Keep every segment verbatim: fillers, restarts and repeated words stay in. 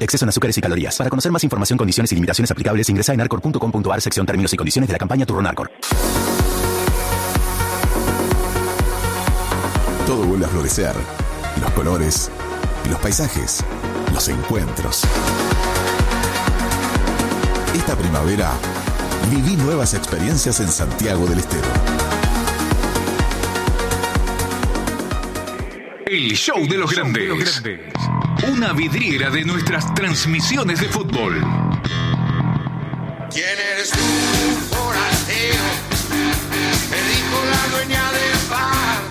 Exceso en azúcares y calorías. Para conocer más información, condiciones y limitaciones aplicables, ingresa en arcor punto com punto a r sección términos y condiciones de la campaña Turrón Arcor. Todo vuelve a florecer. Los colores, los paisajes, los encuentros. Esta primavera, viví nuevas experiencias en Santiago del Estero. El show de los grandes. Una vidriera de nuestras transmisiones de fútbol. ¿Quién eres tú, forastero? Me dijo la dueña del bar.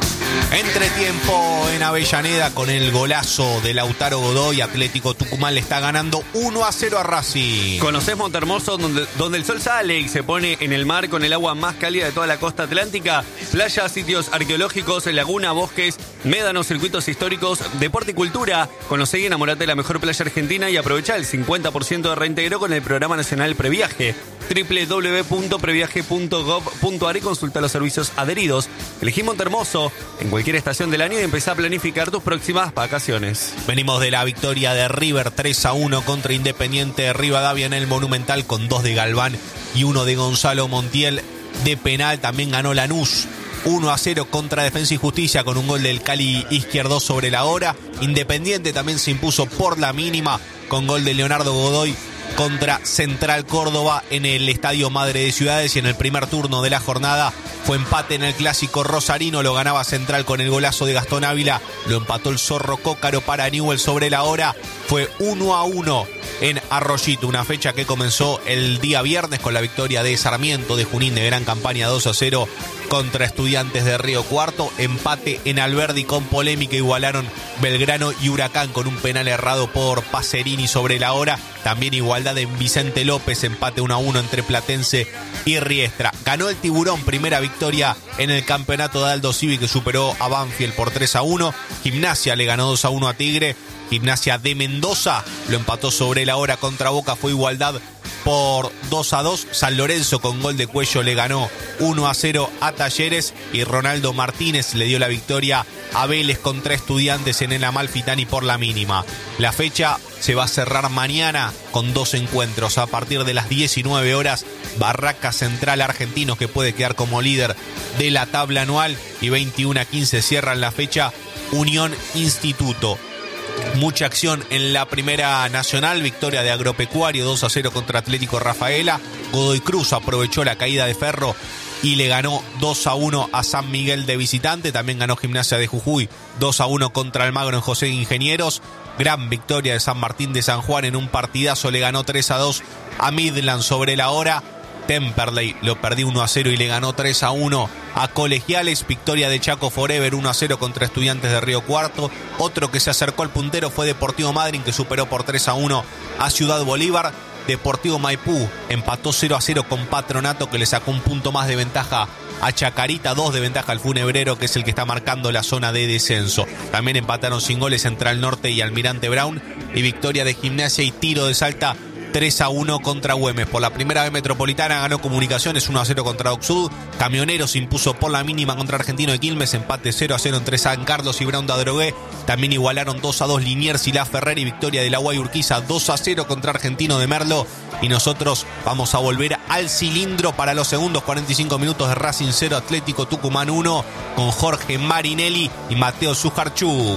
Entretiempo en Avellaneda con el golazo de Lautaro Godoy. Atlético Tucumán le está ganando uno a cero a Racing. ¿Conocés Montehermoso, donde, donde el sol sale y se pone en el mar con el agua más cálida de toda la costa atlántica? Playas, sitios arqueológicos, laguna, bosques, médanos, circuitos históricos, deporte y cultura. Conocé y enamorate de la mejor playa argentina y aprovecha el cincuenta por ciento de reintegro con el programa nacional Previaje. doble u doble u doble u punto previaje punto gov punto a r y consulta los servicios adheridos. Elegí Montehermoso en cualquier estación del año y empezá a planificar tus próximas vacaciones. Venimos de la victoria de River tres a uno contra Independiente de Rivadavia en el Monumental con dos de Galván y uno de Gonzalo Montiel de penal. También ganó Lanús uno a cero contra Defensa y Justicia con un gol del Cali Izquierdo sobre la hora. Independiente también se impuso por la mínima con gol de Leonardo Godoy contra Central Córdoba en el Estadio Madre de Ciudades, y en el primer turno de la jornada fue empate en el Clásico Rosarino. Lo ganaba Central con el golazo de Gastón Ávila, lo empató el Zorro Cócaro para Newell sobre la hora. Fue uno a uno en Arroyito, una fecha que comenzó el día viernes con la victoria de Sarmiento de Junín de gran campaña dos a cero contra Estudiantes de Río Cuarto. Empate en Alberdi con polémica, igualaron Belgrano y Huracán con un penal errado por Pacerini sobre la hora. También igualdad en Vicente López, empate uno a uno entre Platense y Riestra. Ganó el Tiburón, primera victoria en el campeonato de Aldo Civi, que superó a Banfield por tres a uno. Gimnasia le ganó dos a uno a Tigre. Gimnasia de Mendoza lo empató sobre la hora contra Boca, fue igualdad por dos a dos. San Lorenzo con gol de Cuello le ganó uno a cero a Talleres, y Ronaldo Martínez le dio la victoria a Vélez contra Estudiantes en el Amalfitani por la mínima. La fecha se va a cerrar mañana con dos encuentros. A partir de las diecinueve horas, Barraca Central Argentinos, que puede quedar como líder de la tabla anual, y veintiuno a quince cierran la fecha Unión Instituto. Mucha acción en la Primera Nacional, victoria de Agropecuario dos a cero contra Atlético Rafaela. Godoy Cruz aprovechó la caída de Ferro y le ganó dos a uno a San Miguel de visitante. También ganó Gimnasia de Jujuy dos a uno contra Almagro en José Ingenieros. Gran victoria de San Martín de San Juan en un partidazo, le ganó tres a dos a Midland sobre la hora. Temperley lo perdió uno a cero y le ganó tres a uno a Colegiales. Victoria de Chaco Forever uno a cero contra Estudiantes de Río Cuarto. Otro que se acercó al puntero fue Deportivo Madryn, que superó por tres a uno a Ciudad Bolívar. Deportivo Maipú empató cero a cero con Patronato, que le sacó un punto más de ventaja a Chacarita, dos de ventaja al Funebrero, que es el que está marcando la zona de descenso. También empataron sin goles Central Norte y Almirante Brown. Y victoria de Gimnasia y Tiro de Salta tres a uno contra Güemes. Por la primera vez Metropolitana ganó Comunicaciones uno a cero contra Oxud. Camioneros se impuso por la mínima contra Argentino de Quilmes, empate cero a cero entre San Carlos y Brown de Adrogué. También igualaron dos a dos Liniers y La Ferrer, y victoria de la Guay Urquiza dos a cero contra Argentino de Merlo. Y nosotros vamos a volver al cilindro para los segundos cuarenta y cinco minutos de Racing cero, Atlético Tucumán uno, con Jorge Marinelli y Mateo Zujarchuk.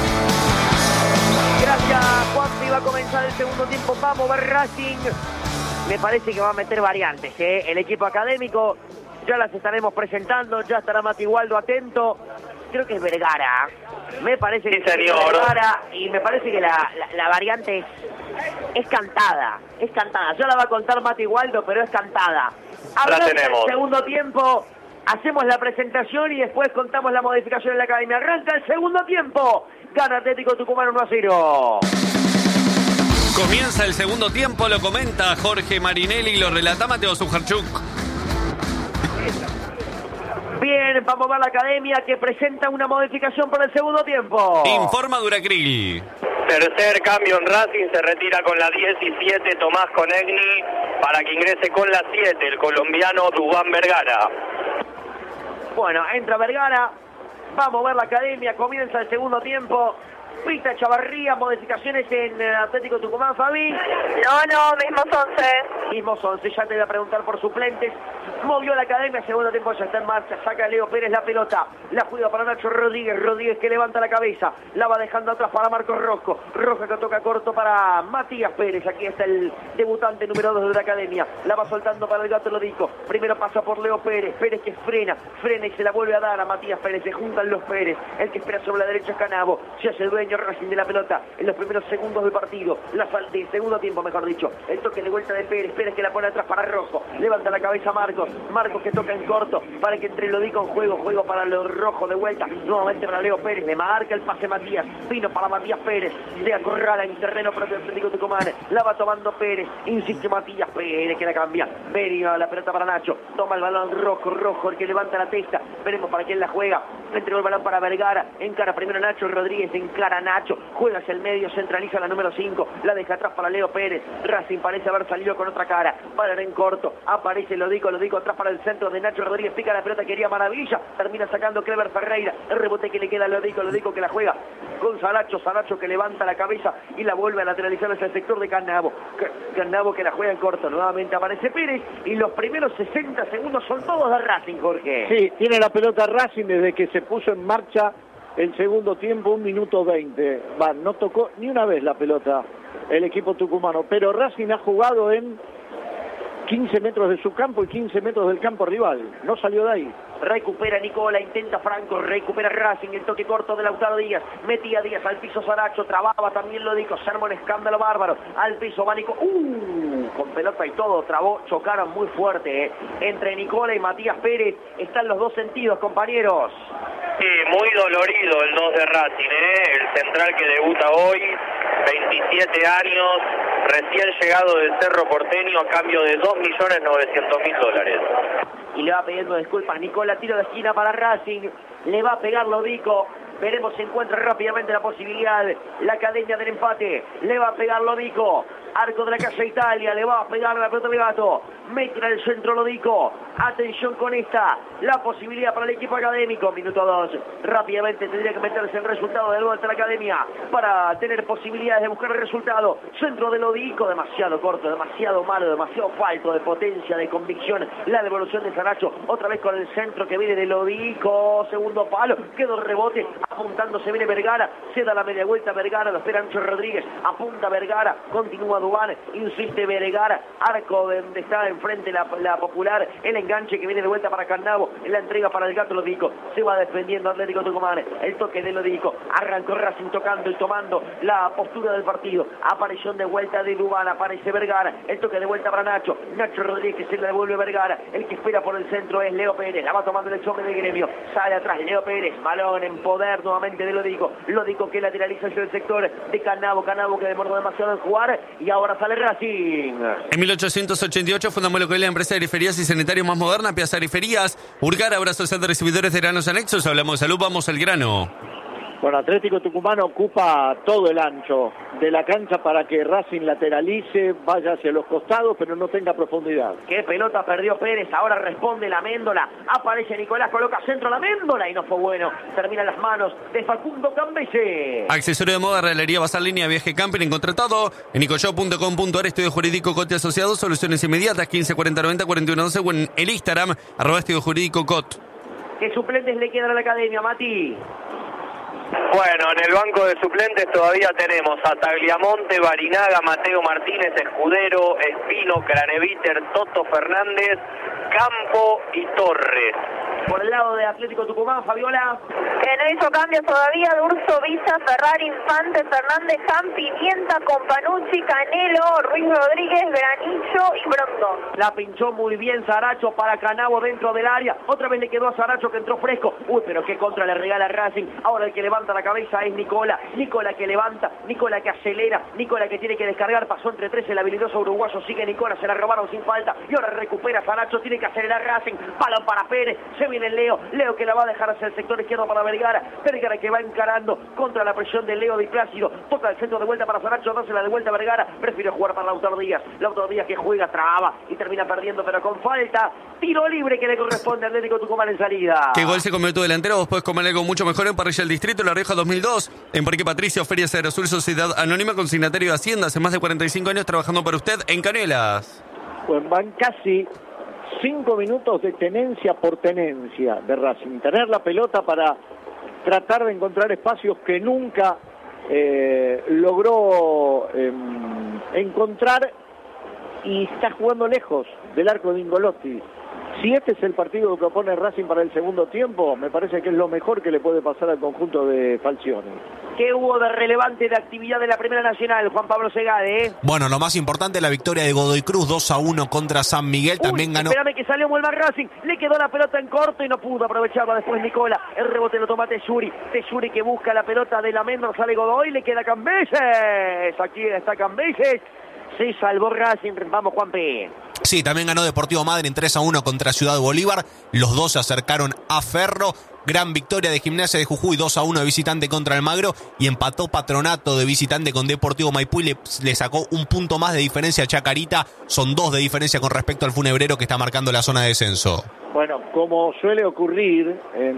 Gracias, Juan. Va a comenzar el segundo tiempo. Vamos a ver Racing. Me parece que va a meter variantes, ¿eh? El equipo académico. Ya las estaremos presentando. Ya estará Mati Waldo atento. Creo que es Vergara. Me parece que sí, es Vergara. Y me parece que la, la, la variante es, es cantada. Es cantada. Ya la va a contar Mati Waldo, pero es cantada. Hablamos del segundo tiempo. Hacemos la presentación y después contamos la modificación en la academia. Arranca el segundo tiempo. Gana Atlético Tucumán uno a cero. Comienza el segundo tiempo, lo comenta Jorge Marinelli y lo relata Mateo Zujarchuk. Bien, vamos a ver la academia que presenta una modificación para el segundo tiempo. Informa Duracril. Tercer cambio en Racing, se retira con la diecisiete Tomás Conegni para que ingrese con la siete el colombiano Dubán Vergara. Bueno, entra Vergara. Vamos a ver la academia, comienza el segundo tiempo. Pita Chavarría, modificaciones en Atlético Tucumán, Fabi. No, no, mismos once. Mismos once, ya te voy a preguntar por suplentes. Movió la academia, segundo tiempo ya está en marcha. Saca Leo Pérez la pelota. La juega para Nacho Rodríguez. Rodríguez que levanta la cabeza. La va dejando atrás para Marcos Rosco. Roja que toca corto para Matías Pérez. Aquí está el debutante número dos de la academia. La va soltando para el Gato Lodico. Primero pasa por Leo Pérez. Pérez que frena. Frena y se la vuelve a dar a Matías Pérez. Se juntan los Pérez. El que espera sobre la derecha es Canavo. Se hace dueño Racing de la pelota en los primeros segundos del partido. La sal de segundo tiempo, mejor dicho. El toque de vuelta de Pérez. Pérez que la pone atrás para Rojo. Levanta la cabeza Marcos. Marcos que toca en corto para que entre Lodico en juego. Juego para los rojos de vuelta. Nuevamente para Leo Pérez. Le marca el pase Matías. Vino para Matías Pérez. Se acorrala en terreno propio del Atlético Tucumán. La va tomando Pérez. Insiste Matías Pérez que la cambia. Venía la pelota para Nacho. Toma el balón Rojo. Rojo el que levanta la testa. Veremos para quién la juega. Entregó el balón para Vergara. Encara primero Nacho Rodríguez. Encara Nacho. Juega hacia el medio. Centraliza la número cinco. La deja atrás para Leo Pérez. Racing parece haber salido con otra cara. Para en corto. Aparece Lodico. Lodico atrás para el centro de Nacho Rodríguez. Pica la pelota. Quería Maravilla. Termina sacando Clever Ferreira. El rebote que le queda a Lodico. Lodico que la juega con Saracho. Saracho que levanta la cabeza y la vuelve a lateralizar hacia el sector de Canavo. Canavo que la juega en corto. Nuevamente aparece Pérez. Y los primeros sesenta segundos son todos de Racing, Jorge. Sí, tiene la pelota Racing desde que se puso en marcha el segundo tiempo, un minuto veinte. Va, no tocó ni una vez la pelota el equipo tucumano, pero Racing ha jugado en quince metros de su campo y quince metros del campo rival. No salió de ahí. Recupera Nicola, intenta Franco, recupera Racing, el toque corto de Lautaro Díaz, metía Díaz al piso Saracho, trababa también Lodico, se arma un escándalo bárbaro, al piso va Nico, uh, con pelota y todo, trabó, chocaron muy fuerte, eh. Entre Nicola y Matías Pérez, están los dos sentidos, compañeros. Sí, muy dolorido el dos de Racing, ¿eh? El central que debuta hoy, veintisiete años, recién llegado del Cerro Porteño a cambio de dos millones novecientos mil dólares. Y le va pidiendo disculpas Nicola, tiro de esquina para Racing, le va a pegar Lodico. Veremos si encuentra rápidamente la posibilidad. La academia del empate. Le va a pegar Lodico. Arco de la Casa Italia. Le va a pegar la pelota del Gato. Mete en el centro Lodico. Atención con esta. La posibilidad para el equipo académico. Minuto dos. Rápidamente tendría que meterse el resultado del gol de la academia para tener posibilidades de buscar el resultado. Centro de Lodico. Demasiado corto, demasiado malo, demasiado falto de potencia, de convicción. La devolución de Saracho. Otra vez con el centro que viene de Lodico. Segundo palo. Quedó el rebote. Apuntándose viene Vergara, se da la media vuelta Vergara, lo espera Ancho Rodríguez, apunta Vergara, continúa Dubán, insiste Vergara, arco donde está enfrente la, la Popular, el enganche que viene de vuelta para Canavo, la entrega para el Gato Lodico, se va defendiendo Atlético Tucumán, el toque de Lodico, arrancó Racing tocando y tomando la postura del partido, aparición de vuelta de Dubán, aparece Vergara, el toque de vuelta para Nacho, Nacho Rodríguez que se le devuelve Vergara, el que espera por el centro es Leo Pérez, la va tomando el hombre de Gremio, sale atrás Leo Pérez, balón en poder nuevamente de Lodico, Lodico que lateraliza hacia el sector de Canavo, Canavo que demoró demasiado en jugar y ahora sale Racing. En mil ochocientos ochenta y ocho fundamos lo que es la empresa de griferías y sanitarios más moderna, Piazza Griferías, Urgar, ahora asociación de recibidores de granos anexos, hablamos de salud, vamos al grano. Bueno, Atlético Tucumán ocupa todo el ancho de la cancha para que Racing lateralice, vaya hacia los costados, pero no tenga profundidad. Qué pelota perdió Pérez, ahora responde la Méndola, aparece Nicolás, coloca centro la Méndola y no fue bueno. Termina en las manos de Facundo Cambese. Accesorio de moda, regalería, bazar, línea, viaje, camping, en contratado en nicoshop punto com punto ar, estudio jurídico Cote Asociados, soluciones inmediatas, quince cuarenta noventa cuarenta y uno doce o en el Instagram, arroba estudio jurídico Cot. ¿Qué suplentes le quedan a la academia, Mati? Bueno, en el banco de suplentes todavía tenemos a Tagliamonte, Barinaga, Mateo Martínez, Escudero, Espino, Craneviter, Toto Fernández, Campo y Torres. Por el lado de Atlético Tucumán, Fabiola. Que no hizo cambios todavía, Durso, Villa, Ferrari, Infante, Fernández, Can, Pimienta, Companucci, Canelo, Ruiz Rodríguez, Granillo y Brondo. La pinchó muy bien Saracho para Canavo dentro del área. Otra vez le quedó a Saracho que entró fresco. Uy, pero qué contra le regala Racing. Ahora el que levanta la cabeza es Nicola. Nicola que levanta, Nicola que acelera, Nicola que tiene que descargar. Pasó entre tres el habilidoso uruguayo. Sigue Nicola, se la robaron sin falta. Y ahora recupera Saracho, tiene que acelerar Racing. Balón para Pérez. Se viene Leo, Leo que la va a dejar hacia el sector izquierdo para Vergara, Vergara que va encarando contra la presión de Leo Di Plácido, toca el centro de vuelta para Saracho, dásela de vuelta a Vergara, prefiere jugar para Lautaro Díaz, Lautaro Díaz que juega, traba y termina perdiendo pero con falta, tiro libre que le corresponde a Atlético Tucumán en salida. ¿Qué gol se comió tu delantero? Vos podés comer algo mucho mejor en Parrilla El Distrito, La Rioja dos mil dos, en Parque Patricio, Feria Cedro Sur, Sociedad Anónima, consignatario de Hacienda, hace más de cuarenta y cinco años trabajando para usted en Canelas. Pues van casi cinco minutos de tenencia por tenencia de Racing. Tener la pelota para tratar de encontrar espacios que nunca eh, logró eh, encontrar y está jugando lejos del arco de Ingolotti. Si este es el partido que propone Racing para el segundo tiempo, me parece que es lo mejor que le puede pasar al conjunto de Falcioni. ¿Qué hubo de relevante de actividad de la Primera Nacional, Juan Pablo Segade? ¿eh? Bueno, lo más importante, la victoria de Godoy Cruz dos a uno contra San Miguel. Uy, también ganó. Espérame que salió Muelva Racing, le quedó la pelota en corto y no pudo aprovecharla después Nicola. El rebote lo toma Tesuri, Tesuri que busca la pelota de la Mendoza, sale Godoy, le queda Cambeses. Aquí está Cambeses. Se salvó Racing, vamos Juanpi. Sí, también ganó Deportivo Madryn en tres a uno contra Ciudad Bolívar. Los dos se acercaron a Ferro. Gran victoria de Gimnasia de Jujuy, dos a uno de visitante contra Almagro. Y empató Patronato de visitante con Deportivo Maipú y le, le sacó un punto más de diferencia a Chacarita. Son dos de diferencia con respecto al Funebrero que está marcando la zona de descenso. Bueno, como suele ocurrir,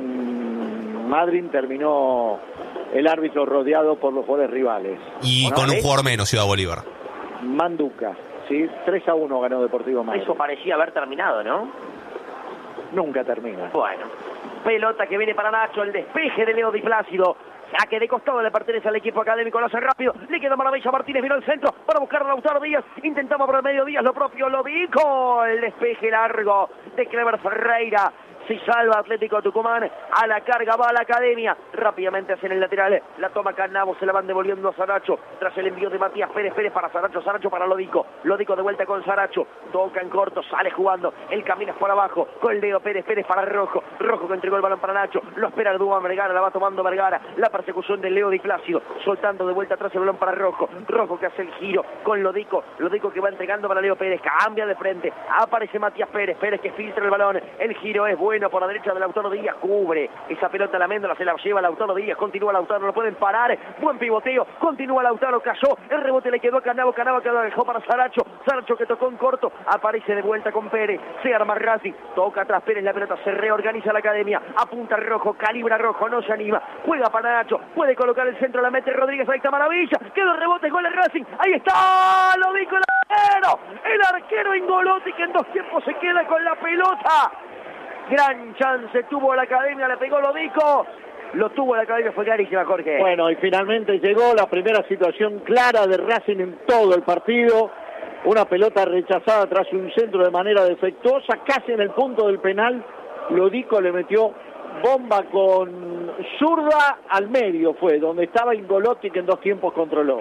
en Madryn terminó el árbitro rodeado por los jugadores rivales. Y con un jugador menos, Ciudad Bolívar. Manduca, ¿sí? tres a uno ganó Deportivo Madryn. Eso parecía haber terminado, ¿no? Nunca termina. Bueno, pelota que viene para Nacho, el despeje de Leo Di Plácido. Saque de costado, le pertenece al equipo académico, lo hace rápido, le queda Maravilla Martínez, vino al centro para buscar a Lautaro Díaz, intentamos por el medio Díaz, lo propio lo dijo, el despeje largo de Clever Ferreira. Se salva Atlético Tucumán, a la carga va a la academia, rápidamente hacen el lateral, la toma Canavo, se la van devolviendo a Saracho, tras el envío de Matías Pérez, Pérez para Saracho, Saracho para Lodico, Lodico de vuelta con Saracho, toca en corto, sale jugando, el camino es por abajo, con Leo Pérez, Pérez para Rojo, Rojo que entregó el balón para Nacho, lo espera el Dúa Vergara, la va tomando Vergara, la persecución de Leo Di Plácido, soltando de vuelta atrás el balón para Rojo, Rojo que hace el giro con Lodico, Lodico que va entregando para Leo Pérez, cambia de frente, aparece Matías Pérez, Pérez que filtra el balón, el giro es bueno por la derecha de Lautaro Díaz, cubre esa pelota la Méndola, se la lleva Lautaro Díaz, continúa Lautaro, lo pueden parar, buen pivoteo, continúa Lautaro, cayó, el rebote le quedó a Canavo, Canavo que lo dejó para Saracho, Saracho que tocó en corto, aparece de vuelta con Pérez, se arma Racing, toca atrás Pérez, la pelota se reorganiza la academia, apunta Rojo, calibra Rojo, no se anima, juega para Nacho, puede colocar el centro, la mete Rodríguez, ahí está Maravilla, quedó el rebote, gol de Racing, ahí está, lo dijo el arquero, el arquero Ingolotti que en dos tiempos se queda con la pelota. Gran chance tuvo la academia, le pegó Lodico, lo tuvo la academia, fue clarísima, Jorge. Bueno, y finalmente llegó la primera situación clara de Racing en todo el partido, una pelota rechazada tras un centro de manera defectuosa, casi en el punto del penal, Lodico le metió bomba con zurda al medio, fue donde estaba Ingolotti que en dos tiempos controló.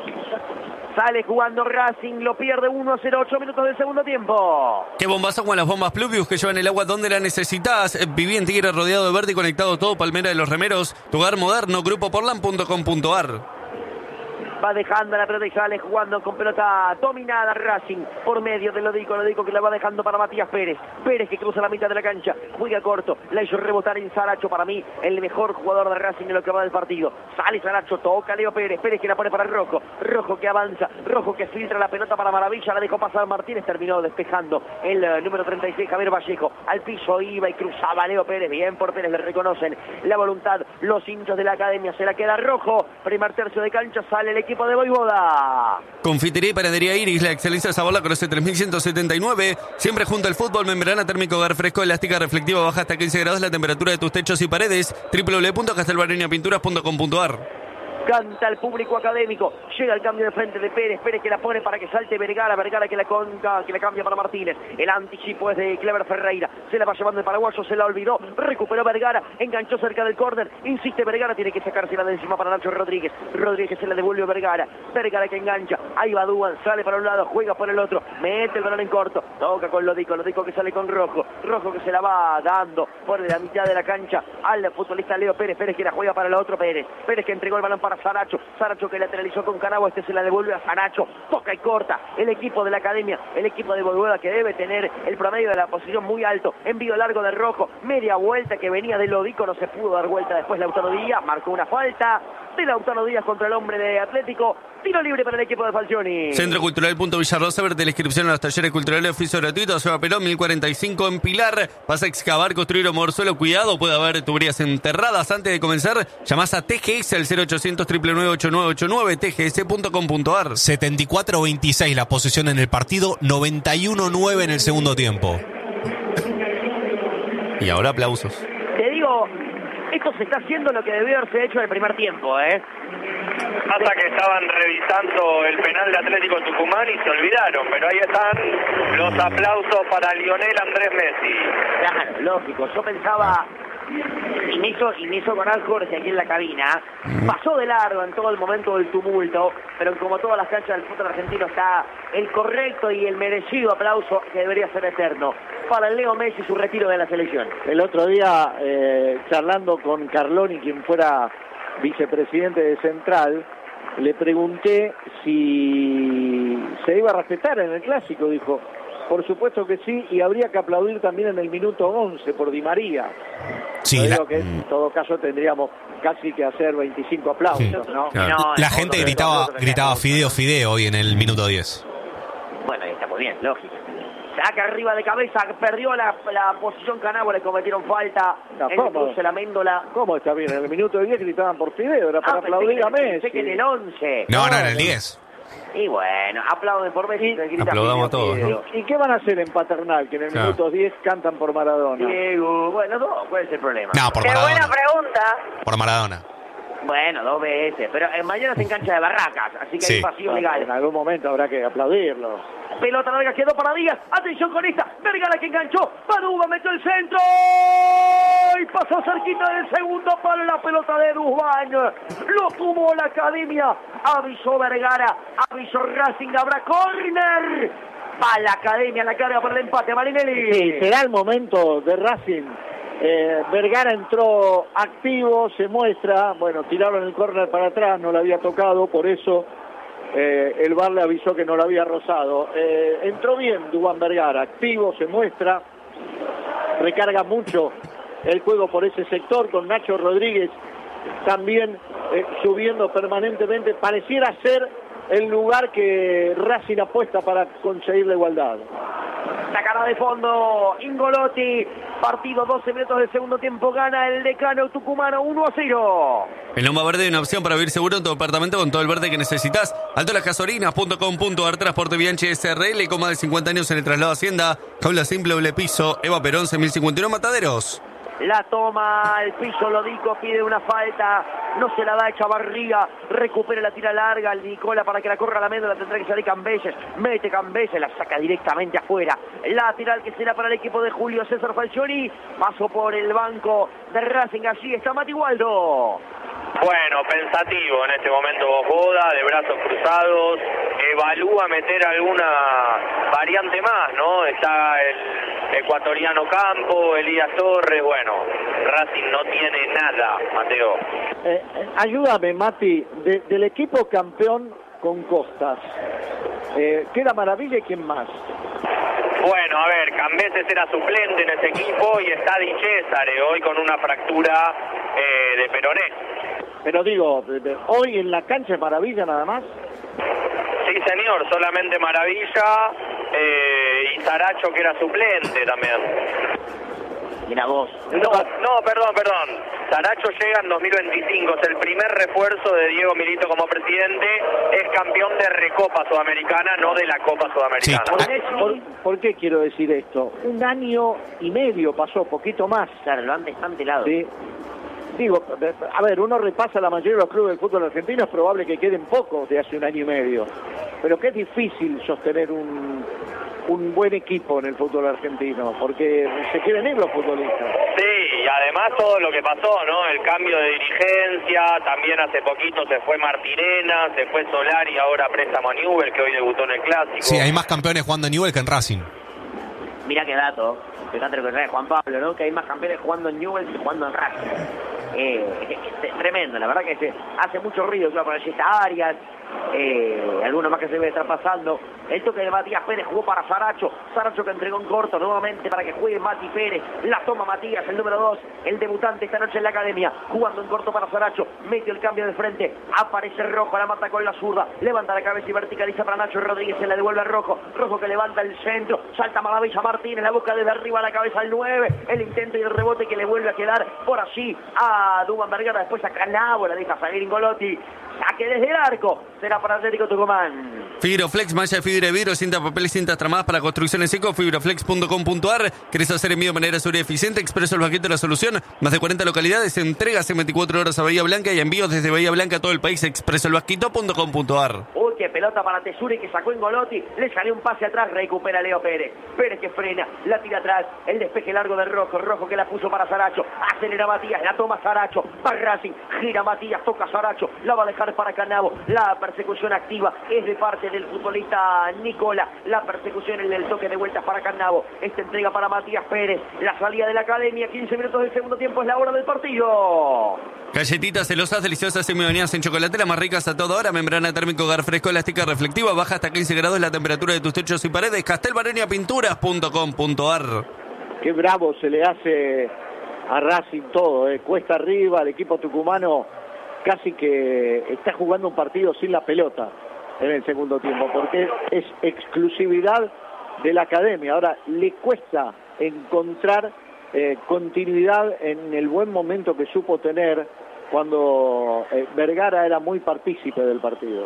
Sale jugando Racing, lo pierde uno a cero, ocho minutos del segundo tiempo. Qué bombazo con las bombas Pluvius que llevan el agua donde la necesitas. Viví en Tigre rodeado de verde y conectado todo. Palmera de los Remeros, tu hogar moderno, grupo portland punto com punto ar. Va dejando la pelota y sale jugando con pelota dominada Racing por medio de Lodico, Lodico que la va dejando para Matías Pérez, Pérez que cruza la mitad de la cancha, juega corto, la hizo rebotar en Saracho, para mí el mejor jugador de Racing en lo que va del partido, sale Saracho, toca Leo Pérez, Pérez que la pone para Rojo, Rojo que avanza, Rojo que filtra la pelota para Maravilla, la dejó pasar Martínez, terminó despejando el uh, número treinta y seis Javier Vallejo, al piso iba y cruzaba Leo Pérez, bien por Pérez, le reconocen la voluntad, los hinchas de la academia, se la queda Rojo, primer tercio de cancha, sale el equipo de Voivoda. Confitería y panadería Iris, la excelencia de sabor la conoce tres mil ciento setenta y nueve. Siempre junto al fútbol, membrana térmico, hogar fresco, elástica, reflectiva, baja hasta quince grados la temperatura de tus techos y paredes. doble u doble u doble u punto castelbarreña pinturas punto com punto ar. Canta el público académico, llega el cambio de frente de Pérez, Pérez que la pone para que salte Vergara, Vergara que la, conga, que la cambia para Martínez, el anticipo es de Clever Ferreira, se la va llevando el paraguayo, se la olvidó, recuperó Vergara, enganchó cerca del córner, insiste Vergara, tiene que sacársela de encima para Nacho Rodríguez, Rodríguez se la devuelve a Vergara, Vergara que engancha, ahí va Duan, sale para un lado, juega por el otro, mete el balón en corto, toca con Lodico, Lodico que sale con Rojo, Rojo que se la va dando por la mitad de la cancha al futbolista Leo Pérez, Pérez que la juega para el otro Pérez, Pérez que entregó el balón para Saracho. Saracho que lateralizó con Canabo, este se la devuelve a Saracho. Toca y corta el equipo de la academia, el equipo de Bolueda que debe tener el promedio de la posición muy alto. Envío largo de Rojo, media vuelta que venía de Lodico, no se pudo dar vuelta después Lautaro Díaz, marcó una falta de Lautaro Díaz contra el hombre de Atlético. Tiro libre para el equipo de Falcioni. Centro Cultural Punto Villarrosa, verte la inscripción a los talleres culturales, oficio gratuito, Seba Perón, mil cuarenta y cinco en Pilar. Vas a excavar, construir o mover suelo, cuidado, puede haber tuberías enterradas. Antes de comenzar, llamás a T G S al cero ochocientos, nueve nueve nueve, ocho nueve ocho nueve, t g s punto com punto a r. setenta y cuatro veintiséis la posición en el partido, noventa y uno nueve en el segundo tiempo. Y ahora aplausos. Te digo, esto se está haciendo lo que debió haberse hecho en el primer tiempo, ¿eh? Hasta que estaban revisando el penal de Atlético Tucumán y se olvidaron, pero ahí están los aplausos para Lionel Andrés Messi. Claro, lógico. Yo pensaba, y me hizo, y me hizo corar Jorge aquí en la cabina, pasó de largo en todo el momento del tumulto, pero como todas las canchas del fútbol argentino está el correcto y el merecido aplauso que debería ser eterno para el Leo Messi, su retiro de la selección. El otro día, eh, charlando con Carloni, quien fuera vicepresidente de Central, le pregunté si se iba a respetar en el clásico. Dijo, por supuesto que sí, y habría que aplaudir también en el minuto once por Di María. Sí, Yo la, digo que en todo caso tendríamos casi que hacer veinticinco aplausos, sí, ¿no? claro. No, la no, gente no, gritaba, no, no, gritaba no, Fideo, Fideo hoy en el minuto diez. Bueno, ahí está muy bien, lógico. Saca arriba de cabeza, perdió la, la posición Canabo, le cometieron falta. No, el ¿cómo? cruce, la Méndola. ¿Cómo está bien? En el minuto diez gritaban por Fideo, era para Ah, pensé aplaudir que- a Messi. Pensé que en el once. No, no, en el diez. Y bueno, aplauden por Messi. se grita Aplaudamos Fideo, todos, Fideo. ¿Y qué van a hacer en Paternal? Que en el Claro. minuto diez cantan por Maradona. Diego, bueno, dos, ¿cuál es el problema? No, por Qué buena Maradona. pregunta. Por Maradona. Bueno, dos veces, pero eh, mañana se engancha de Barracas, así que Sí. hay vacío En legal. algún momento habrá que aplaudirlo. Pelota larga, quedó para Díaz. Atención con esta. Vergara que enganchó. Baduba metió el centro. Y pasó cerquita del segundo palo la pelota de Duzbán. Lo tuvo la academia. Avisó Vergara. Avisó Racing. Habrá córner. Va la academia, la carga para el empate. Marinelli. Sí, será el momento de Racing. Eh, Vergara entró activo, se muestra. Bueno, tiraron el córner para atrás, no lo había tocado, por eso eh, el V A R le avisó que no lo había rozado. Eh, entró bien Duván Vergara, activo, se muestra, recarga mucho el juego por ese sector, con Nacho Rodríguez también eh, subiendo permanentemente. Pareciera ser el lugar que Racing apuesta para conseguir la igualdad. Sacada de fondo, Ingolotti. Partido doce minutos del segundo tiempo. Gana el Decano tucumano uno a cero. En Loma Verde hay una opción para vivir seguro en tu departamento con todo el verde que necesitas. alto las gasolinas punto com punto a r, Transporte Bianchi S R L, con más de cincuenta años en el traslado a Hacienda. Jaula simple, doble piso, Eva Perón, seis mil cincuenta y uno Mataderos. La toma, el piso Lodico pide una falta, no se la da Echavarría, recupera la tira larga al Nicola para que la corra la Méndola, tendrá que salir Cambeses, mete Cambeses, la saca directamente afuera, lateral que será para el equipo de Julio César Falcioni, pasó por el banco de Racing, allí está Mati Waldo. Bueno, pensativo en este momento Bojoda, de brazos cruzados, evalúa meter alguna variante más, ¿no? Está el ecuatoriano Campo, Elías Torres, bueno, Racing no tiene nada, Mateo. Eh, eh, ayúdame, Mati, de- del equipo campeón con Costas, eh, queda Maravilla y quién más. Bueno, a ver, Cambeses era suplente en ese equipo y está Di Cesare hoy con una fractura eh, de peroné. Pero digo, de- de- hoy en la cancha es Maravilla nada más. Sí, señor, solamente Maravilla eh, y Saracho, que era suplente también. Mira vos. No, no, perdón, perdón. Saracho llega en dos mil veinticinco, es el primer refuerzo de Diego Milito como presidente, es campeón de Recopa Sudamericana, no de la Copa Sudamericana. ¿Por, por qué quiero decir esto? Un año y medio pasó, poquito más. Claro, lo han desmantelado. Sí. Digo, a ver, uno repasa la mayoría de los clubes del fútbol argentino, es probable que queden pocos de hace un año y medio. Pero que es difícil sostener un, un buen equipo en el fútbol argentino, porque se quieren ir los futbolistas. Sí, y además todo lo que pasó, ¿no? El cambio de dirigencia, también hace poquito se fue Martirena, se fue Solari, ahora préstamo a Newell, que hoy debutó en el Clásico. Sí, hay más campeones jugando en Newell que en Racing. Mira qué dato, fíjate lo que trae Juan Pablo, ¿no? Que hay más campeones jugando en Newell's que jugando en Racing. eh, es tremendo, la verdad que se hace mucho ruido, claro, con esta Arias, eh, alguno más que se debe estar pasando. El toque de Matías Pérez jugó para Saracho, Saracho que entregó en corto nuevamente para que juegue Mati Pérez, la toma Matías, el número dos, el debutante esta noche en la academia, jugando en corto para Saracho, mete el cambio de frente, aparece Rojo, la mata con la zurda, levanta la cabeza y verticaliza para Nacho Rodríguez, se la devuelve a Rojo, Rojo que levanta el centro, salta Maravilla Martínez, la busca desde arriba a la cabeza al nueve, el intento y el rebote que le vuelve a quedar por allí a Duván Vergara, después a Canavo, la deja salir Ingolotti, saque desde el arco, será para Atlético Tucumán. Fibroflex, malla de fibra de vidrio, cinta, papel y cintas tramadas para construcción en seco, fibroflex punto com punto ar. ¿Querés hacer envío de manera segura y eficiente? Expreso el Basquito de la solución. Más de cuarenta localidades, entregas en veinticuatro horas a Bahía Blanca y envíos desde Bahía Blanca a todo el país. Expreso el Basquito punto com punto ar. Uy, qué pelota para Tesuri que sacó Ingolotti, le salió un pase atrás, recupera Leo Pérez. Pérez que frena, la tira atrás, el despeje largo de Rojo, Rojo que la puso para Saracho, acelera Matías, la toma Saracho, va Racing, gira Matías, toca Saracho, la va a dejar para Canavo, la persecución activa es de parte del futbolista Nicola, la persecución en el toque de vueltas para Canavo, esta entrega para Matías Pérez, la salida de la academia, quince minutos del segundo tiempo, es la hora del partido. Galletitas celosas, deliciosas y bañadas en chocolate, las más ricas a toda hora, membrana térmico, hogar fresco, elástica reflectiva, baja hasta quince grados la temperatura de tus techos y paredes, castelbaronia pinturas punto com punto ar. Qué bravo se le hace a Racing todo, eh. Cuesta arriba, el equipo tucumano casi que está jugando un partido sin la pelota en el segundo tiempo, porque es exclusividad de la academia. Ahora le cuesta encontrar eh, continuidad en el buen momento que supo tener cuando eh, Vergara era muy partícipe del partido.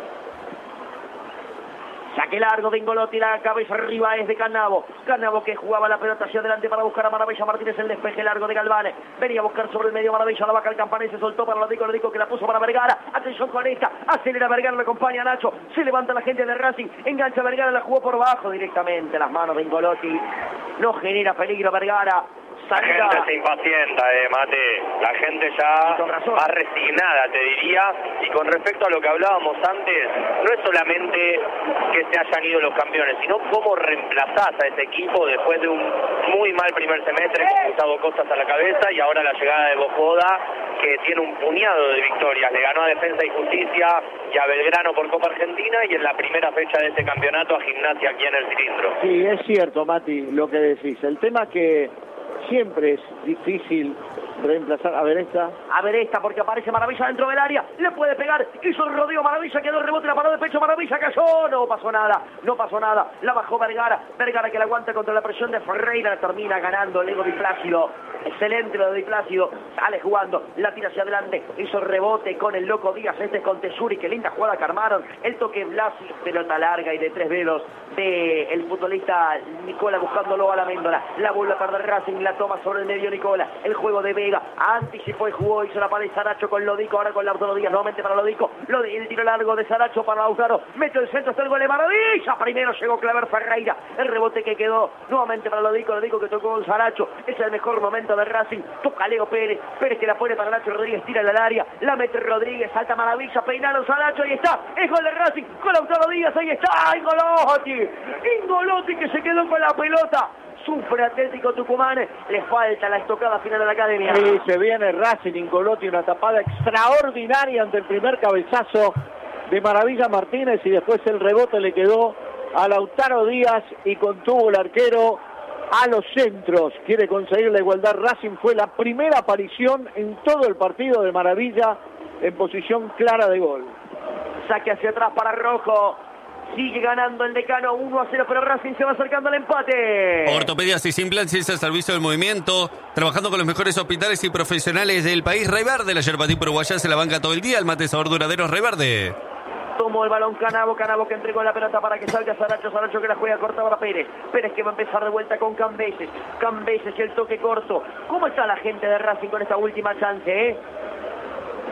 Saque largo de Ingolotti, la cabeza arriba es de Canavo. Canavo que jugaba la pelota hacia adelante para buscar a Maravilla Martínez, el despeje largo de Galván. Venía a buscar sobre el medio Maravilla, la vaca el Campanés, se soltó para Lodico, Lodico que la puso para Vergara. Atención con esta, acelera Vergara, le acompaña a Nacho. Se levanta la gente de Racing, engancha a Vergara, la jugó por bajo directamente. Las manos de Ingolotti, no genera peligro Vergara. La gente se impacienta, eh, Mate. La gente ya más resignada, te diría. Y con respecto a lo que hablábamos antes, no es solamente que se hayan ido los campeones, sino cómo reemplazás a ese equipo después de un muy mal primer semestre con Gustavo Costas a la cabeza y ahora la llegada de Bojoda, que tiene un puñado de victorias. Le ganó a Defensa y Justicia y a Belgrano por Copa Argentina y en la primera fecha de este campeonato a Gimnasia aquí en el Cilindro. Sí, es cierto, Mati, lo que decís. El tema que siempre es difícil reemplazar. A ver esta. A ver esta, porque aparece Maravilla dentro del área. Le puede pegar. Hizo el rodeo Maravilla, quedó el rebote, la paró de pecho. Maravilla cayó. No pasó nada. No pasó nada. La bajó Vergara. Vergara que la aguanta contra la presión de Ferreira. Termina ganando Lego Di Plácido. Excelente lo de Di Plácido. Sale jugando. La tira hacia adelante. Hizo el rebote con el Loco Díaz. Este con Tesuri. Qué linda jugada que armaron. El toque Blasi. Pelota larga y de tres dedos de el futbolista Nicola buscándolo a la Méndola. La vuelve a perder Racing. La toma sobre el medio Nicola. El juego de Vega. Anticipó y jugó. Hizo la pared Saracho con Lodico. Ahora con Lautaro Díaz. Nuevamente para Lodico. Lodico. El tiro largo de Saracho para Lautaro. Mete el centro. Está el gol de Maravilla. Primero llegó Claver Ferreira. El rebote que quedó nuevamente para Lodico. Lodico que tocó con Saracho. Es el mejor momento de Racing. Toca Leo Pérez. Pérez que la pone para Nacho Rodríguez. Tira al área. La mete Rodríguez. Salta Maravilla. Peinaron Saracho. Ahí está. Es gol de Racing. Con Lautaro Díaz. Ahí está. Ingolotti. Ingolotti que se quedó con la pelota. Sufre Atlético Tucumán, le falta la estocada final de la academia. Sí, se viene Racing, Ingolotti, una tapada extraordinaria ante el primer cabezazo de Maravilla Martínez y después el rebote le quedó a Lautaro Díaz y contuvo el arquero a los centros. Quiere conseguir la igualdad. Racing fue la primera aparición en todo el partido de Maravilla en posición clara de gol. Saque hacia atrás para Rojo. Sigue ganando el Decano uno a cero, pero Racing se va acercando al empate. Ortopedias y implantes al servicio del movimiento, trabajando con los mejores hospitales y profesionales del país. Rey Verde, la yerbatí uruguaya se la banca todo el día. El mate sabor duradero Rey Verde. Tomó el balón Canavo, Canavo que entregó la pelota para que salga Saracho, Saracho que la juega corta para Pérez. Pérez que va a empezar de vuelta con Cambeses. Cambeses y el toque corto. ¿Cómo está la gente de Racing con esta última chance, eh?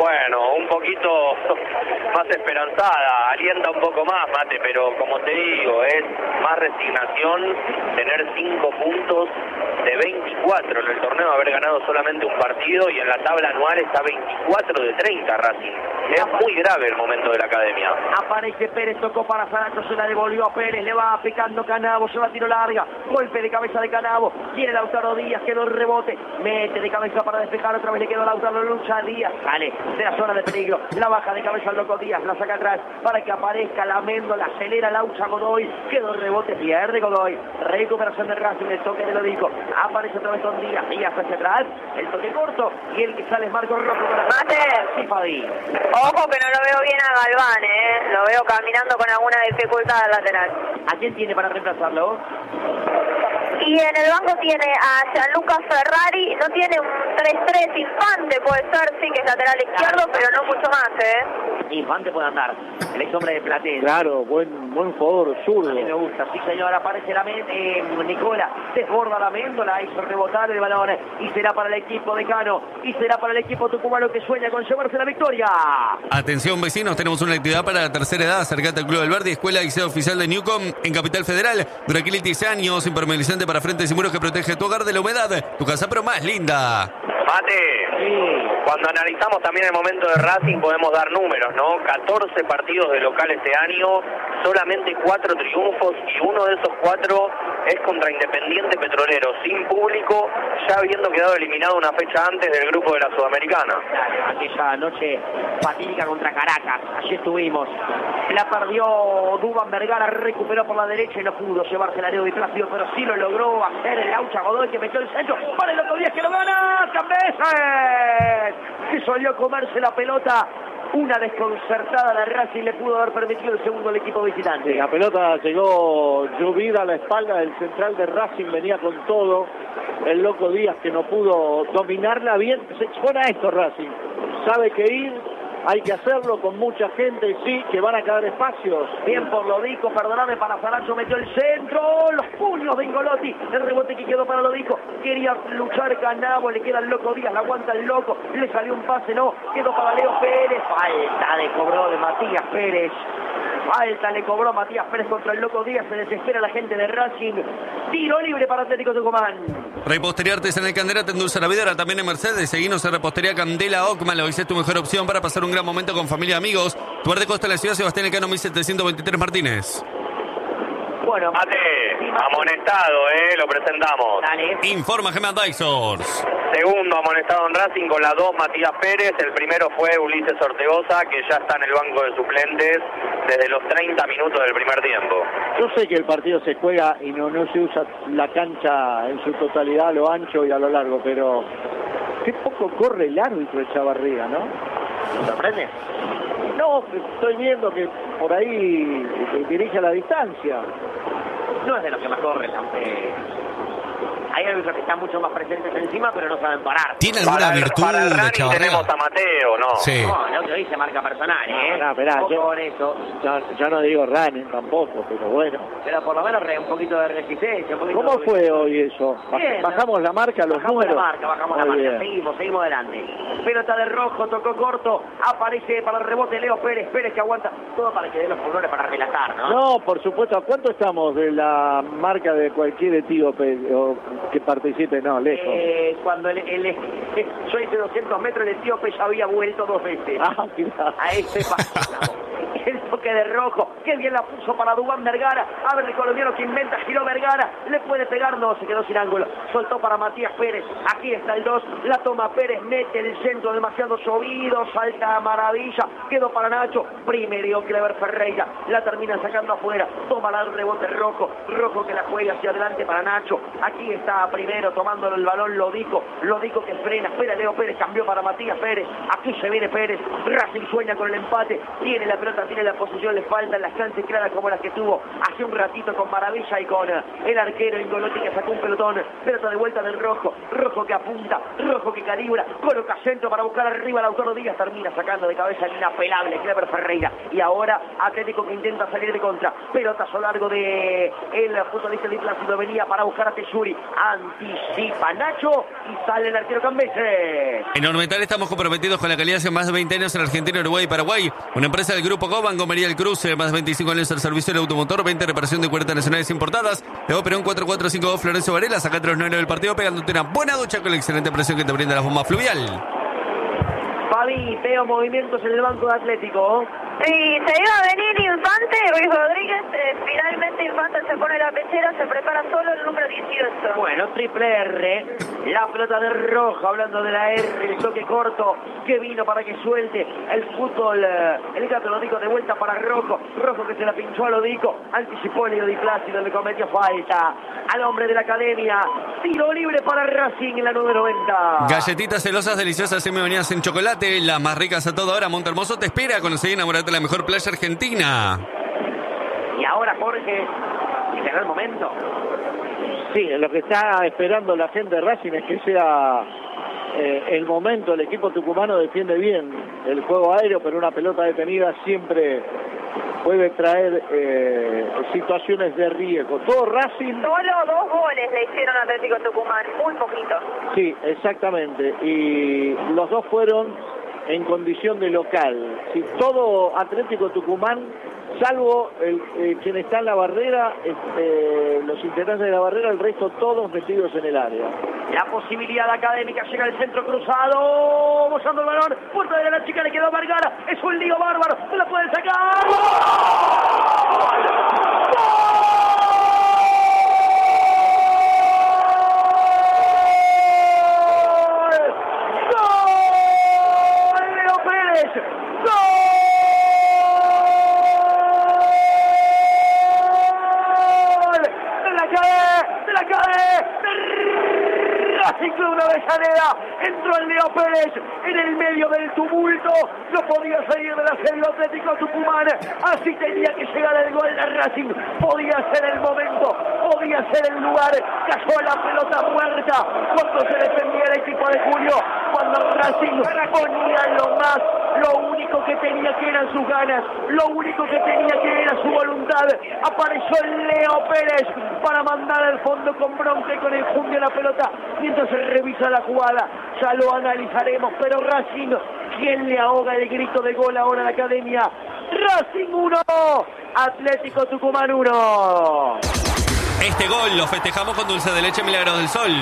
Bueno, un poquito más esperanzada, alienta un poco más, Mate, pero como te digo, es más resignación tener cinco puntos de veinticuatro en el torneo, haber ganado solamente un partido y en la tabla anual está veinticuatro de treinta Racing. Es muy grave el momento de la academia. Aparece Pérez, tocó para Saracho, se la devolvió a Pérez, le va picando Canavo, se va a tiro larga, golpe de cabeza de Canavo, tiene Lautaro Díaz, quedó el rebote, mete de cabeza para despejar, otra vez le quedó Lautaro, lucha Díaz, sale de la zona de peligro, la baja de cabeza al loco Díaz, la saca atrás para que aparezca la Méndola, acelera Laucha Godoy, quedó el rebote, pierde Godoy, recuperación de Racing, el toque de Lodico, aparece otra vez con Díaz, Díaz hacia atrás, el toque corto y el que sale es Marco Rojo con la Mate. Sí, Fadi. Ojo que no lo veo bien a Galván, ¿eh? Lo veo caminando con alguna dificultad al lateral. ¿A quién tiene para reemplazarlo? Y en el banco tiene a Gianluca Ferrari, no tiene un tres tres Infante, puede ser, sí, que es lateral izquierdo, pero no mucho más, ¿eh? Infante puede andar, el ex hombre de Platense. Claro, buen buen jugador, zurdo. A mí me gusta, sí señor, aparece la men, eh, Nicola, desborda la Méndola, hizo rebotar el balón y será para el equipo de Cano y será para el equipo tucumano que sueña con llevarse la victoria. Atención vecinos, tenemos una actividad para la tercera edad. Acercate al Club del Verde, Escuela y Liceo Oficial de Newcom en Capital Federal. Duraquilitis años, impermeabilizante para frentes y muros que protege tu hogar de la humedad. Tu casa pero más linda. Mate, Sí. cuando analizamos también el momento de Racing podemos dar números, ¿no? catorce partidos de local este año, solamente cuatro triunfos y uno de esos cuatro es contra Independiente Petrolero, sin público, ya habiendo quedado eliminado una fecha antes del grupo de la Sudamericana. Aquella noche fatídica contra Caracas, allí estuvimos. La perdió Duván Vergara, recuperó por la derecha y no pudo llevarse el área de Plácido, pero sí lo logró hacer el Laucha Godoy que metió el centro para el otro día que lo gana. ¡Cambeses! Que solió comerse la pelota. Una desconcertada de Racing le pudo haber permitido el segundo al equipo visitante. La pelota llegó llovida a la espalda del central de Racing, venía con todo. El loco Díaz que no pudo dominarla bien. Se expone a esto Racing. Sabe que ir, hay que hacerlo con mucha gente, sí, que van a quedar espacios. Bien por Lodico, perdoname, para Saracho metió el centro, los puños de Ingolotti, el rebote que quedó para Lodico, quería luchar Canavo, le queda el loco Díaz, la aguanta el loco, le salió un pase, no, quedó para Leo Pérez, falta le cobró de Matías Pérez, falta le cobró Matías Pérez contra el loco Díaz, se desespera la gente de Racing, tiro libre para Atlético Tucumán. Repostería Artesanal Candela te endulza la vida, ahora también en Mercedes. Seguinos en Repostería Candela Ockman, lo dice tu mejor opción para pasar un gran momento con familia y amigos. Tu de costa de la ciudad, Sebastián Elcano, mil setecientos veintitrés Martínez. Bueno, Mate, amonestado, ¿eh? Lo presentamos. dale. Informa Gemma Dysors. Segundo amonestado en Racing con la dos, Matías Pérez. El primero fue Ulises Ortegoza, que ya está en el banco de suplentes desde los treinta minutos del primer tiempo. Yo sé que el partido se juega y no, no se usa la cancha en su totalidad a lo ancho y a lo largo, pero qué poco corre el árbitro Echavarría, ¿no? ¿Te sorprende? No, estoy viendo que por ahí dirige a la distancia. No es de los que más corren, aunque hay árbitros que están mucho más presentes encima, pero no saben parar. ¿Tiene alguna Para el, virtud para el de running Echavarría? tenemos a Mateo, ¿no? Sí. No, el otro dice marca personal, ¿eh? No, esperá, Ojo yo- con eso. Yo, yo no digo running tampoco, pero bueno. Pero por lo menos re- un poquito de resistencia. Un poquito ¿Cómo de... fue hoy eso? Baj- Bien, bajamos la marca, los bajamos números. la marca, bajamos la Muy marca. bien. Seguimos, seguimos adelante. Pelota de rojo, tocó corto. Aparece para el rebote Leo Pérez. Pérez que aguanta todo para que dé los pulmones para relatar, ¿no? No, por supuesto. ¿A cuánto estamos de la marca de cualquier etíope o que participe? No, lejos. Eh, cuando el, el, yo hice doscientos metros, el etíope ya había vuelto dos veces. Ah, mirá. A este paso. El toque de rojo, qué bien la puso para Duván Vergara. A ver el colombiano que inventa, giró Vergara, le puede pegar, no, se quedó sin ángulo. Soltó para Matías Pérez, aquí está el dos, la toma Pérez, mete el centro demasiado subido, salta a maravilla, quedó para Nacho, primero Clever Ferreira, la termina sacando afuera, toma el rebote rojo, rojo que la juega hacia adelante para Nacho, aquí está primero tomándolo el balón Lodico, Lodico que frena, espera Leo Pérez, cambió para Matías Pérez, aquí se viene Pérez, Racing sueña con el empate, tiene la pelota, tiene la posición le faltan las chances claras como las que tuvo hace un ratito con Maravilla y con el arquero Ingolotti, que sacó un pelotón, pelota de vuelta del Rojo, Rojo que apunta, Rojo que calibra, coloca centro para buscar arriba a Lautaro Díaz, termina sacando de cabeza el inapelable Clever Ferreira, y ahora Atlético que intenta salir de contra, pelotazo largo de el futbolista de Plácido, venía para buscar a Tesuri, anticipa Nacho y sale el arquero Cambese. En Ormetal estamos comprometidos con la calidad hace más de veinte años en Argentina, Uruguay y Paraguay. Una empresa del Grupo Goban, Gomería El Cruce, más de veinticinco años al servicio del automotor, veinte reparación de cuarenta nacionales importadas. De Operón cuatro cuatro cinco dos Florencio Varela, saca entre los nueve del partido, pegándote una buena ducha con la excelente presión que te brinda la bomba fluvial. Fabi, veo movimientos en el banco de Atlético. Sí, se iba a venir Infante, Ruiz Rodríguez, eh, finalmente Infante se pone la pechera, se prepara solo el número dieciocho. Bueno, triple R, la pelota de Roja, hablando de la R, el toque corto que vino para que suelte el fútbol, eh, el gato Lodico de vuelta para Rojo, Rojo que se la pinchó a Lodico, anticipó el Di Plácido, le cometió falta al hombre de la academia, tiro libre para Racing en la número noventa. Galletitas celosas, deliciosas, semi-venidas en chocolate, las más ricas a toda hora. Montehermoso te espera, conocer y enamorarte de la mejor playa argentina. Y ahora, Jorge, será el momento. Sí, lo que está esperando la gente de Racing es que sea eh, el momento. El equipo tucumano defiende bien el juego aéreo, pero una pelota detenida siempre puede traer eh, situaciones de riesgo. Todo Racing... Solo dos goles le hicieron a Atlético Tucumán, muy poquito. Sí, exactamente. Y los dos fueron en condición de local. Si todo Atlético Tucumán, salvo el, eh, quien está en la barrera, eh, los integrantes de la barrera, el resto todos metidos en el área. La posibilidad académica, llega al centro cruzado, bozando el balón, puerta de la chica, le quedó a Vergara, es un lío bárbaro, no la pueden sacar. ¡Gol! ¡Gol! Una Avellaneda, entró el Leo Pérez en el medio del tumulto, no podía salir de la serie Atlético Tucumán, así tenía que llegar el gol de Racing, podía ser el momento, podía ser el lugar, cayó la pelota muerta cuando se defendía el equipo de Julio, cuando Racing ponía lo más, lo único que tenía que eran sus ganas, lo único que tenía que era su voluntad, apareció el Leo Pérez para mandar al fondo con bronca y con enjundia la pelota, mientras se revisa la jugada, ya lo analizaremos, pero Racing, ¿quién le ahoga el grito de gol ahora a la academia? Racing uno, Atlético Tucumán uno. Este gol lo festejamos con dulce de leche Milagros del Sol.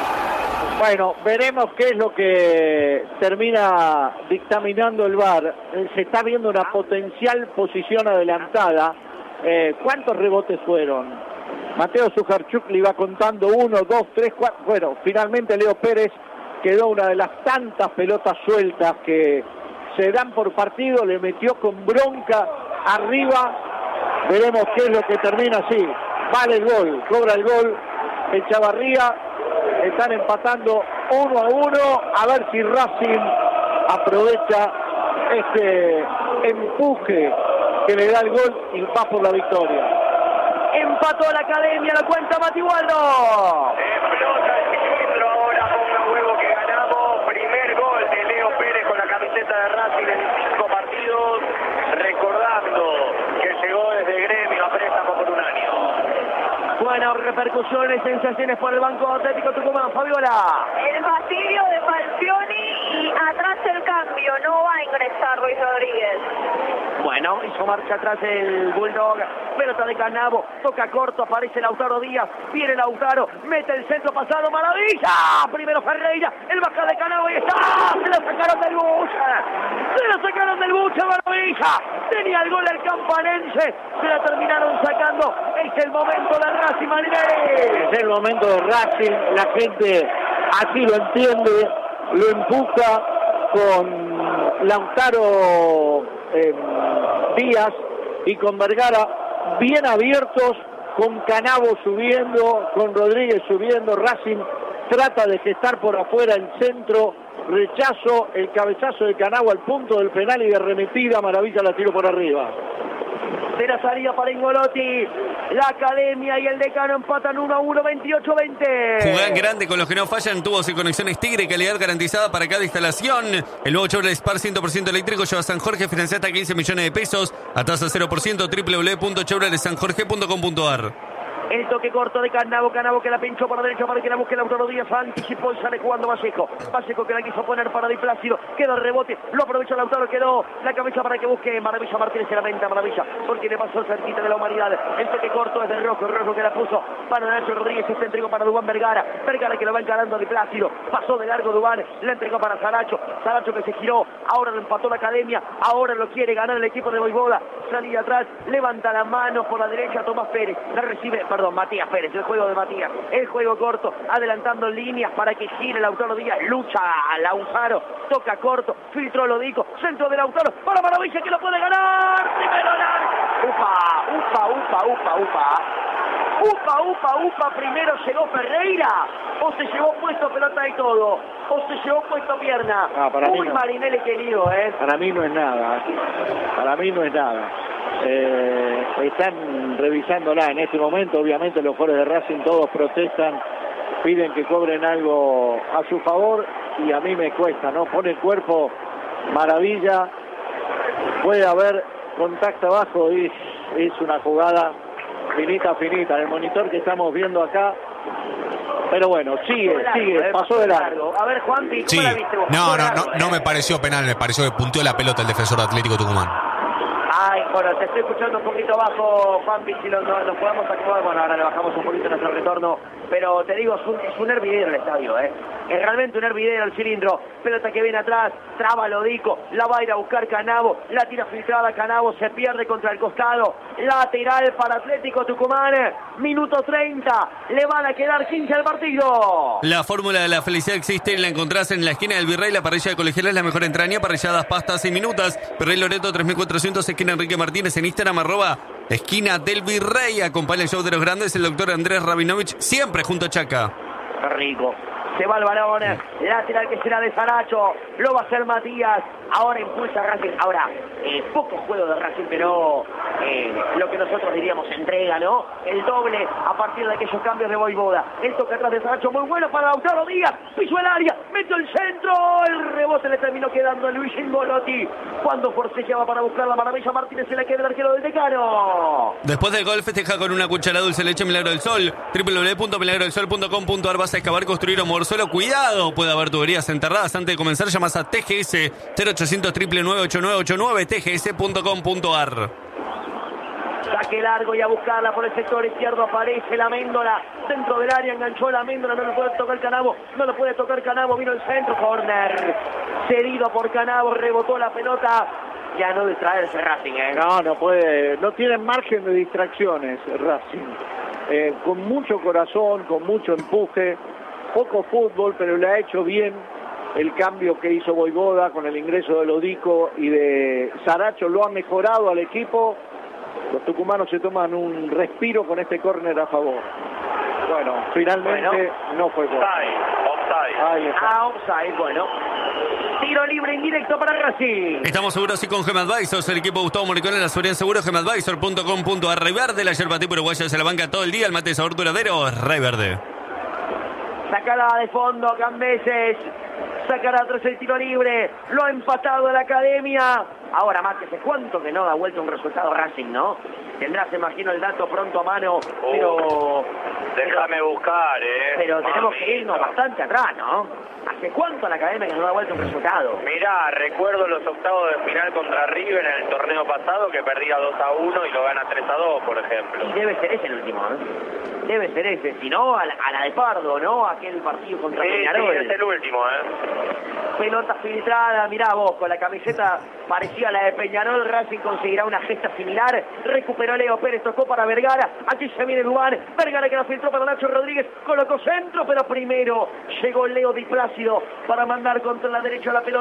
Bueno, veremos qué es lo que termina dictaminando el V A R. Se está viendo una potencial posición adelantada. Eh, ¿Cuántos rebotes fueron? Mateo Sujarchuk le iba contando uno, dos, tres, cuatro. Bueno, finalmente Leo Pérez quedó una de las tantas pelotas sueltas que se dan por partido. Le metió con bronca arriba. Veremos qué es lo que termina así. Vale el gol, cobra el gol Echavarría. Están empatando uno a uno. A ver si Racing aprovecha este empuje que le da el gol y va por la victoria. Empató la academia, la cuenta Matigualdo. Explota el cilindro ahora con el juego que ganamos. Primer gol de Leo Pérez con la camiseta de Racing en cinco partidos. Recordando que llegó desde Gremio a préstamo por un año. Bueno, repercusiones, sensaciones por el Banco Atlético Tucumán. Fabiola. El fastidio de Falcioni y atrás el cambio. No va a ingresar Ruiz Rodríguez. Bueno, hizo marcha atrás el Bulldog. Pelota de Canabo, toca corto, aparece Lautaro Díaz. Viene Lautaro, mete el centro pasado, maravilla. Primero Ferreira, el baja de Canabo y está. Se la sacaron del bucha. Se la sacaron del bucha, maravilla. Tenía el gol el campanense. Se la terminaron sacando. Es el momento de Racing, Marinelli. Es el momento de Racing. La gente así lo entiende. Lo empuja con Lautaro eh, Díaz y con Vergara bien abiertos, con Canabo subiendo, con Rodríguez subiendo. Racing trata de gestar por afuera el centro, rechazo, el cabezazo de Canabo al punto del penal y de arremetida, maravilla la tiro por arriba. de la salida para Ingolotti. La Academia y el Decano empatan uno a uno, veintiocho veinte. Jugá en grande con los que no fallan. Tubos y conexiones Tigre, calidad garantizada para cada instalación. El nuevo Chevrolet Spark cien por ciento eléctrico lleva a San Jorge, financia hasta quince millones de pesos a tasa cero por ciento. doble u doble u doble u punto chevrolet san jorge punto com punto a r. El toque corto de Canavo, Canavo que la pinchó para derecha para que la busque Lautaro Díaz, anticipó y sale jugando Vallejo. Vallejo que la quiso poner para Di Plácido, queda el rebote, lo aprovechó Lautaro, quedó la cabeza para que busque Maravilla Martínez, se lamenta Maravilla, porque le pasó cerquita de la humanidad. El toque corto es de Rojo, Rojo que la puso para Nacho Rodríguez, este entregó para Dubán Vergara, Vergara que lo va encarando a Di Plácido, pasó de largo Dubán, la entregó para Saracho, Saracho que se giró, ahora lo empató la Academia, ahora lo quiere ganar el equipo de Voivoda, salía atrás, levanta la mano por la derecha Tomás Pérez, la recibe, perdón, Matías Pérez, el juego de Matías, el juego corto, adelantando líneas para que gire Lautaro Díaz, lucha a Lautaro, toca corto, filtró Lodico, centro de Lautaro, para Maravilla que lo puede ganar, primero la... upa, upa, upa, upa, upa, upa, upa, upa, primero llegó Ferreira, o se llevó puesto pelota y todo, o se llevó puesto pierna, ah, para muy mí no. Marinelli querido, eh. Para mí no es nada, para mí no es nada. Eh, están revisándola en este momento, obviamente los jugadores de Racing todos protestan, piden que cobren algo a su favor y a mí me cuesta, ¿no? Pone el cuerpo, Maravilla, puede haber contacto abajo y es una jugada finita, finita, en el monitor que estamos viendo acá. Pero bueno, sigue, largo, sigue, eh, pasó de largo. A ver, Juanpi, ¿cómo Sí, la viste vos? no, no, Largo, no, eh. no me pareció penal, me pareció que punteó la pelota el defensor de Atlético Tucumán. Ay, bueno, te estoy escuchando un poquito bajo, Juanpi, si nos, nos podemos acomodar, bueno, ahora le bajamos un poquito nuestro retorno, pero te digo, es un, es un hervidero el estadio, ¿eh? Es realmente un hervidero el cilindro, pelota que viene atrás, traba Lodico, la va a ir a buscar Canavo, la tira filtrada Canavo, se pierde contra el costado, lateral para Atlético Tucumán, minuto treinta, le van a quedar quince al partido. La fórmula de la felicidad existe, la encontrás en la esquina del Virrey, la parrilla de Colegial es la mejor entraña, parrilladas, pastas y minutas. Virrey Loreto tres mil cuatrocientos, esquina Enrique Martínez, en Instagram, arroba esquina del Virrey. Acompaña el show de los grandes, el doctor Andrés Rabinovich, siempre junto a Chaca. Qué rico. Se va el balón, lateral que será de Saracho, lo va a hacer Matías, ahora impulsa a Racing, ahora eh, poco juego de Racing, pero eh, lo que nosotros diríamos entrega, ¿no? El doble a partir de aquellos cambios de Voivoda, el toque atrás de Saracho, muy bueno para Lautaro Díaz, pisó el área, metió el centro, el rebote le terminó quedando a Luis Ingolotti, cuando forcejeaba para buscar la Maravilla Martínez, se la queda el arquero del Decano. Después del gol festeja con una cucharada dulce leche Milagro del Sol, doble u doble u doble u punto milagro del sol punto com punto a r. Vas a excavar, construir o mover suelo, cuidado, puede haber tuberías enterradas. Antes de comenzar llamas a T G S cero ochocientos, nueve nueve ocho nueve ocho nueve, t g s punto com punto a r. Saque largo y a buscarla por el sector izquierdo, aparece la Méndola, dentro del área, enganchó la Méndola, no lo puede tocar Canavo, no lo puede tocar Canavo, vino el centro, córner, cedido por Canavo, rebotó la pelota, ya no distraerse Racing, ¿eh? No, no puede, no tiene margen de distracciones Racing, eh, con mucho corazón, con mucho empuje, poco fútbol, pero le ha hecho bien el cambio que hizo Voivoda con el ingreso de Lodico y de Saracho, lo ha mejorado al equipo. Los tucumanos se toman un respiro con este córner a favor. Bueno, finalmente bueno, no fue gol. Offside, Ahí está. Ah, offside, bueno. Tiro libre indirecto para Racing. Estamos seguros y con Gem Advisors, el equipo Gustavo Moricón en la seguridad seguro, gem advisor punto com punto a r. Rey Verde, la yerba tipo uruguaya se la banca todo el día, el mate de sabor duradero, Rey Verde. Sacada de fondo, Cambeses. Sacará atrás el tiro libre. Lo ha empatado la Academia. Ahora, Márquez, ¿cuánto que no da vuelta un resultado Racing, no? Tendrás, me imagino, el dato pronto a mano, pero... Uh, déjame pero, buscar, ¿eh? Pero tenemos Mamita. que irnos bastante atrás, ¿no? ¿Hace cuánto la Academia que no da vuelta un resultado? Mirá, recuerdo los octavos de final contra River en el torneo pasado que perdía dos a uno y lo gana tres a dos, por ejemplo. Y debe ser ese el último, ¿eh? Debe ser ese, si no, a la, a la de Pardo, ¿no? Aquel partido contra Sí, Peñarol. sí, es el último, ¿eh? Pelota filtrada, mirá vos, con la camiseta parecida a la de Peñarol, Racing conseguirá una gesta similar, recuperó Leo Pérez, tocó para Vergara, aquí se viene Dubán, Vergara que la filtró para Nacho Rodríguez, colocó centro, pero primero llegó Leo Di Plácido para mandar contra la derecha la pelota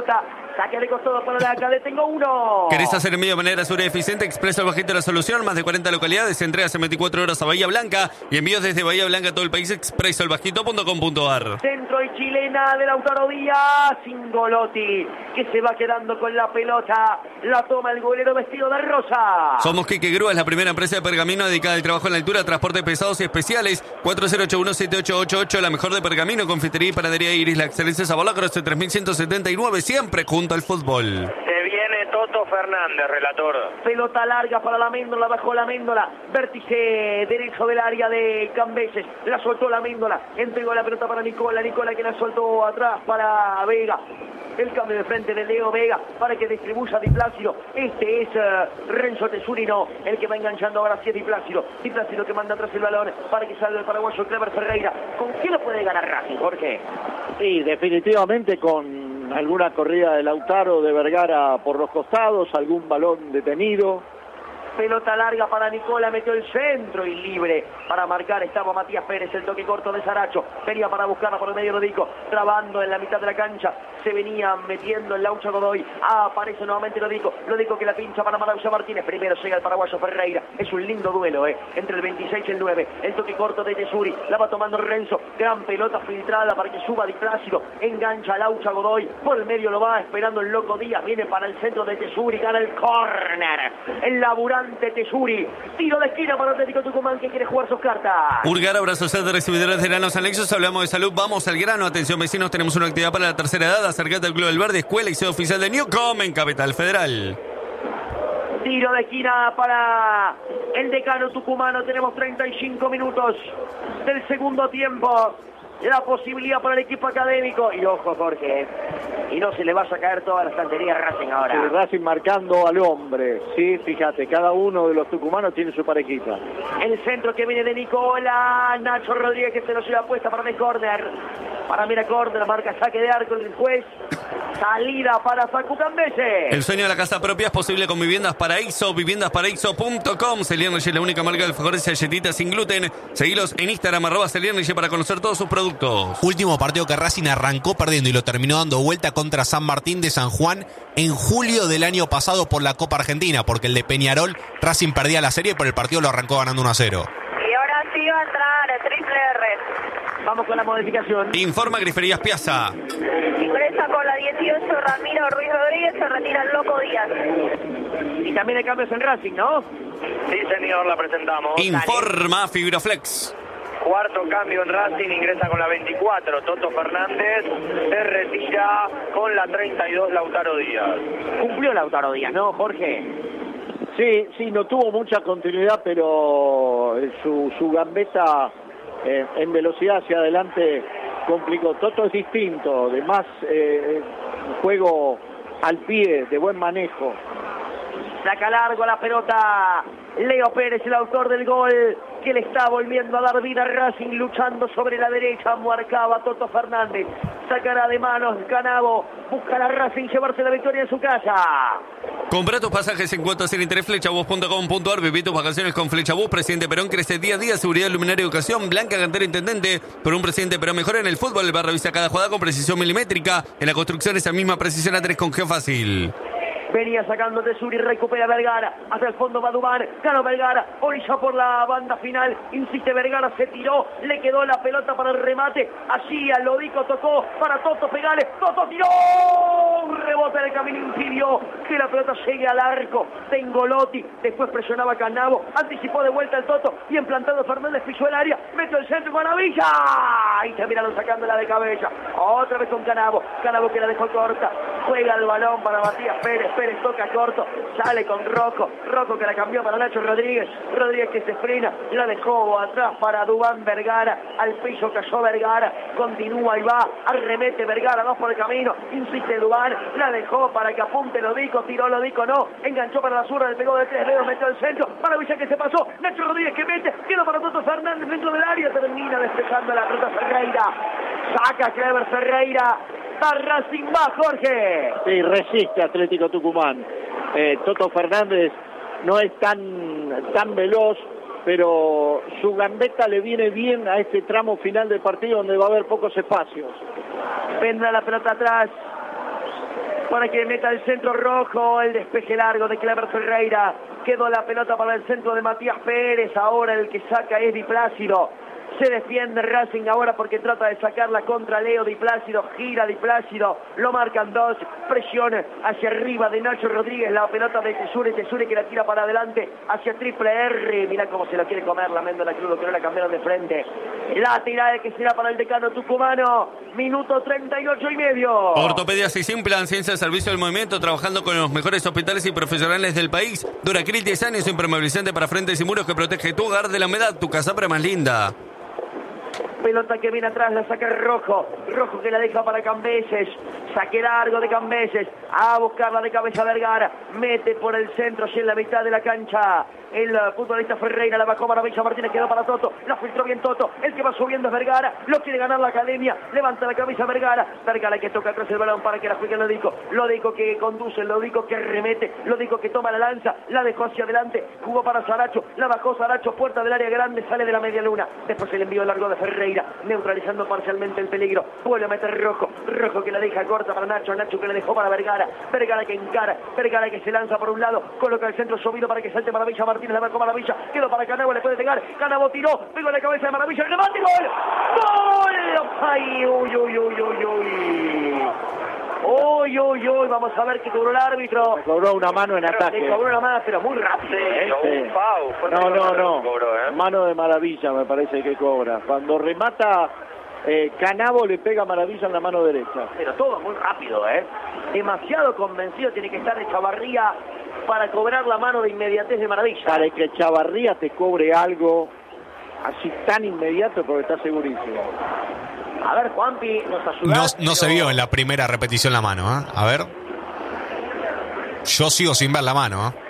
Saque de costado para la cadete, tengo uno. ¿Querés hacer envío de manera segura y eficiente? Expreso el Bajito la solución. Más de cuarenta localidades. Entregas en veinticuatro horas a Bahía Blanca. Y envíos desde Bahía Blanca a todo el país. Expreso el bajito punto com punto ar. Centro y chilena de Lautaro Díaz. Singolotti, que se va quedando con la pelota. La toma el golero vestido de rosa. Somos Quique Grúa, es la primera empresa de pergamino dedicada al trabajo en la altura, transportes pesados y especiales. cuatro cero ocho uno siete ocho ocho ocho, la mejor de pergamino, confitería y panadería Iris, la excelencia Sabor Croce tres mil ciento setenta y nueve, siempre junto al fútbol. Se viene Toto Fernández, relator. Pelota larga para la Méndola, bajó la Méndola, vértice derecho del área de Cambeses, la soltó la Méndola, entregó la pelota para Nicola, Nicola que la soltó atrás para Vega. El cambio de frente de Leo Vega para que distribuya Di Plácido. Este es uh, Renzo Tesurino, el que va enganchando ahora sí es Di Plácido. Di Plácido que manda atrás el balón para que salga el paraguayo Clever Ferreira. ¿Con quién lo puede ganar Racing, Jorge? Sí, definitivamente con alguna corrida de Lautaro, de Vergara por los costados, algún balón detenido. Pelota larga para Nicola, metió el centro y libre para marcar. Estaba Matías Pérez, el toque corto de Saracho. Venía para buscarla por el medio Rodico, trabando en la mitad de la cancha. Se venía metiendo el Laucha Godoy. Ah, aparece nuevamente Rodico. Rodico que la pincha para Maravilla Martínez. Primero llega el paraguayo Ferreira. Es un lindo duelo, eh, entre el veintiséis y el nueve. El toque corto de Tesuri. La va tomando Renzo. Gran pelota filtrada para que suba Di Plácido. Engancha a Laucha Godoy. Por el medio lo va esperando el loco Díaz. Viene para el centro de Tesuri. Gana el córner. El laburante Tesuri, tiro de esquina para Atlético Tucumán que quiere jugar sus cartas. Urgar, abrazo set de recibidores de granos anexos. Hablamos de salud, vamos al grano. Atención vecinos, tenemos una actividad para la tercera edad. Acercate al Club del Verde, escuela y sede oficial de Newcom en Capital Federal. Tiro de esquina para el decano tucumano. Tenemos treinta y cinco minutos del segundo tiempo. La posibilidad para el equipo académico. Y ojo, Jorge, y no se le vaya a caer toda la estantería a Racing ahora. El Racing marcando al hombre. Sí, fíjate, cada uno de los tucumanos tiene su parejita. El centro que viene de Nicola. Nacho Rodríguez que se lo lleva puesta para el córner. Para mira córner, marca saque de arco el juez. Salida para Facu Cambeses. El sueño de la casa propia es posible con Viviendas Paraíso, viviendas paraíso punto com. Celiernich es la única marca de alfajores y galletitas sin gluten. Seguilos en Instagram, arroba Celiernich, para conocer todos sus productos. Último partido que Racing arrancó perdiendo y lo terminó dando vuelta contra San Martín de San Juan en julio del año pasado por la Copa Argentina, porque el de Peñarol, Racing perdía la serie, pero el partido lo arrancó ganando uno a cero. Y ahora sí va a entrar el triple R. Vamos con la modificación. Informa Griferías Piazza. Ingresa con la dieciocho Ramiro Ruiz Rodríguez, se retira el loco Díaz. Y también hay cambios en Racing, ¿no? Sí, señor, la presentamos. Informa Fibroflex. Cuarto cambio en Racing, ingresa con la veinticuatro Toto Fernández, se retira con la treinta y dos Lautaro Díaz. Cumplió Lautaro Díaz, ¿no, Jorge? Sí, sí, no tuvo mucha continuidad, pero su, su gambeta eh, en velocidad hacia adelante complicó. Toto es distinto, de más eh, juego al pie, de buen manejo. Saca largo la pelota Leo Pérez, el autor del gol, que le está volviendo a dar vida a Racing, luchando sobre la derecha. Marcaba Toto Fernández. Sacará de manos Canavo. Buscará a Racing llevarse la victoria en su casa. Compra tus pasajes en cuotas sin interés, flechabús punto com punto ar. Viví tus vacaciones con Flechabús. Presidente Perón crece día a día. Seguridad, luminaria, educación. Blanca Cantera, intendente. Por un presidente Perón mejor en el fútbol. El bar revisa cada jugada con precisión milimétrica. En la construcción esa misma precisión a tres con Geofácil. Venía sacando Tesuri, recupera Vergara. Hasta el fondo va Dubán. Ganó Vergara. Orilla por la banda final. Insiste Vergara, se tiró. Le quedó la pelota para el remate. Allí a Lodico tocó para Toto Pegales. Toto tiró. Un rebote en el camino impidió que la pelota llegue al arco. Tengolotti. Después presionaba Canavo. Anticipó de vuelta el Toto. Bien plantado Fernández. Pisó el área. Metió el centro con Maravilla. Y terminaron sacándola de cabeza. Otra vez con Canavo. Canavo que la dejó corta. Juega el balón para Matías Pérez. Pérez toca corto, sale con Rocco, Rocco que la cambió para Nacho Rodríguez, Rodríguez que se frena, la dejó atrás para Dubán Vergara, al piso cayó Vergara, continúa y va, arremete Vergara, dos por el camino, insiste Dubán, la dejó para que apunte Lodico, tiró Lodico, no, enganchó para la zurda, le pegó de tres dedos, metió el centro, Maravilla que se pasó, Nacho Rodríguez que mete, quedó para Toto Fernández dentro del área, termina despejando la pelota Ferreira, saca Clever Ferreira. Va Racing, va Jorge. Sí, resiste Atlético Tucumán. Eh, Toto Fernández no es tan, tan veloz, pero su gambeta le viene bien a este tramo final del partido donde va a haber pocos espacios. Vendrá la pelota atrás. para que meta el centro rojo, el despeje largo de Clever Ferreira. Quedó la pelota para el centro de Matías Pérez. Ahora el que saca es Di Plácido. Se defiende Racing ahora porque trata de sacarla contra Leo Di Plácido. Gira Di Plácido, lo marcan dos. Presión hacia arriba de Nacho Rodríguez. La pelota de Tesure, Tesure que la tira para adelante hacia Triple R. Mirá cómo se la quiere comer la Méndola Crudo, que no la cambiaron de frente. La tirada que será para el decano tucumano. Minuto treinta y ocho y medio. Ortopedia Sisimplan, ciencia de servicio del movimiento, trabajando con los mejores hospitales y profesionales del país. Duracril diez años, impermeabilizante para frentes y muros que protege tu hogar de la humedad, tu casa para más linda. Pelota que viene atrás, la saca Rojo. Rojo que la deja para Cambeses. Saque largo de Cambeses. A buscarla de cabeza Vergara. Mete por el centro, y en la mitad de la cancha. El futbolista Ferreira la bajó Maravilla Martínez, quedó para Toto. La filtró bien Toto. El que va subiendo es Vergara. Lo quiere ganar la academia. Levanta la cabeza Vergara. Vergara que toca atrás el balón para que la juegue Lodico. Lodico que conduce, Lodico que remete. Lodico que toma la lanza. La dejó hacia adelante. Jugó para Saracho. La bajó Saracho. Puerta del área grande. Sale de la media luna. Después el envío largo de Ferreira. Neutralizando parcialmente el peligro. Vuelve a meter Rojo. Rojo que la deja corta para Nacho. Nacho que la dejó para Vergara. Vergara que encara. Vergara que se lanza por un lado. Coloca el centro subido para que salte Maravilla Martínez. La marcó Maravilla. Quedó para Canabo. Le puede pegar. Canabo tiró. Pegó en la cabeza de Maravilla. ¡Remate! ¡Gol! ¡Gol! ¡Ay! ¡Uy, uy, uy, uy, uy! Uy, uy, uy, vamos a ver qué cobró el árbitro. Le cobró una mano en ataque. Le cobró una mano, pero muy rápido. ¿eh? Sí. No, no, no. Mano de Maravilla me parece que cobra. Cuando remata, eh, Canabo le pega a Maravilla en la mano derecha. Pero todo muy rápido, ¿eh? Demasiado convencido tiene que estar de Chavarría para cobrar la mano de inmediatez de Maravilla. Para que Chavarría te cobre algo así tan inmediato porque está segurísimo. A ver, Juanpi, nos ayuda. No, no se vio en la primera repetición la mano, ¿eh? A ver. Yo sigo sin ver la mano, ¿eh?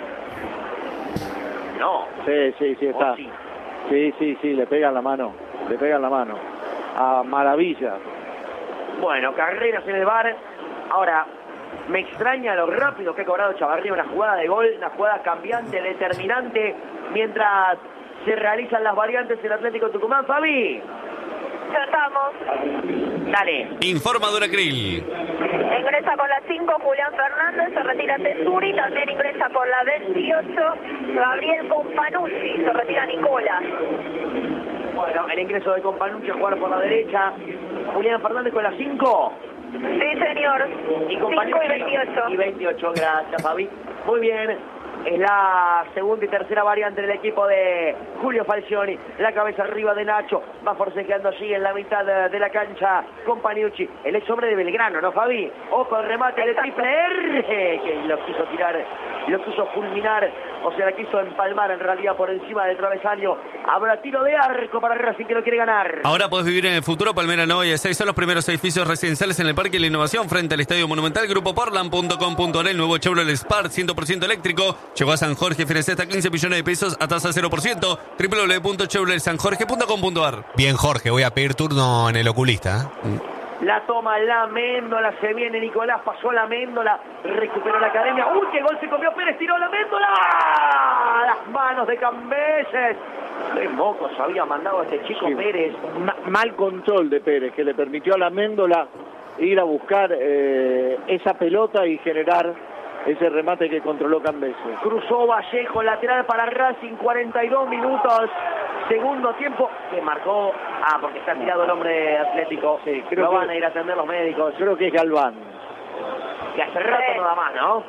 No. Sí, sí, sí, está. Oh, sí. sí, sí, sí, le pegan la mano. Le pegan la mano. A Maravilla. Bueno, carreras en el bar. Ahora, me extraña lo rápido que ha cobrado Chavarría una jugada de gol, una jugada cambiante, determinante, mientras se realizan las variantes del Atlético Tucumán. Fabi. Ya estamos. Dale. Informa Duracril. Ingresa con la cinco Julián Fernández, se retira Tesuri, también ingresa con la veintiocho Gabriel Companucci, se retira Nicolás. Bueno, el ingreso de Companucci a jugar por la derecha. Julián Fernández con la cinco. Sí, señor. Y cinco y veintiocho. Y veintiocho, gracias, Fabi. Muy bien. Es la segunda y tercera variante del equipo de Julio Falcioni. La cabeza arriba de Nacho. Va forcejeando allí en la mitad de, de la cancha. Companucci, el ex hombre de Belgrano, ¿no, Fabi? Ojo al remate de Triple R. Que lo quiso tirar, lo quiso fulminar. O sea, la quiso empalmar en realidad por encima del travesaño. Habrá tiro de arco para Racing que lo quiere ganar. Ahora podés vivir en el futuro. Palmera Nova y seis son los primeros edificios residenciales en el Parque de la Innovación frente al Estadio Monumental. Grupo Portland punto com punto ar. El nuevo Chevrolet Spark cien por ciento eléctrico. Llegó a San Jorge, financia hasta quince millones de pesos a tasa cero por ciento. doble u doble u doble u punto chevrolet san jorge punto com punto ar. Bien, Jorge, voy a pedir turno en el oculista, ¿eh? La toma la Méndola, se viene Nicolás, pasó la Méndola, recuperó la academia. ¡Uy, qué gol se comió Pérez! ¡Tiró la Méndola! Las manos de Cambeses. ¡Qué mocos había mandado este chico sí. Pérez! Ma mal control de Pérez, que le permitió a la Méndola ir a buscar eh, esa pelota y generar ese remate que controló Cambeses. Cruzó Vallejo, lateral para Racing, cuarenta y dos minutos. Segundo tiempo que marcó. Ah, porque está tirado el hombre Atlético. Sí, creo Lo que van a ir a atender los médicos. Creo que es Galván. Que hace rato sí. no da más, ¿no?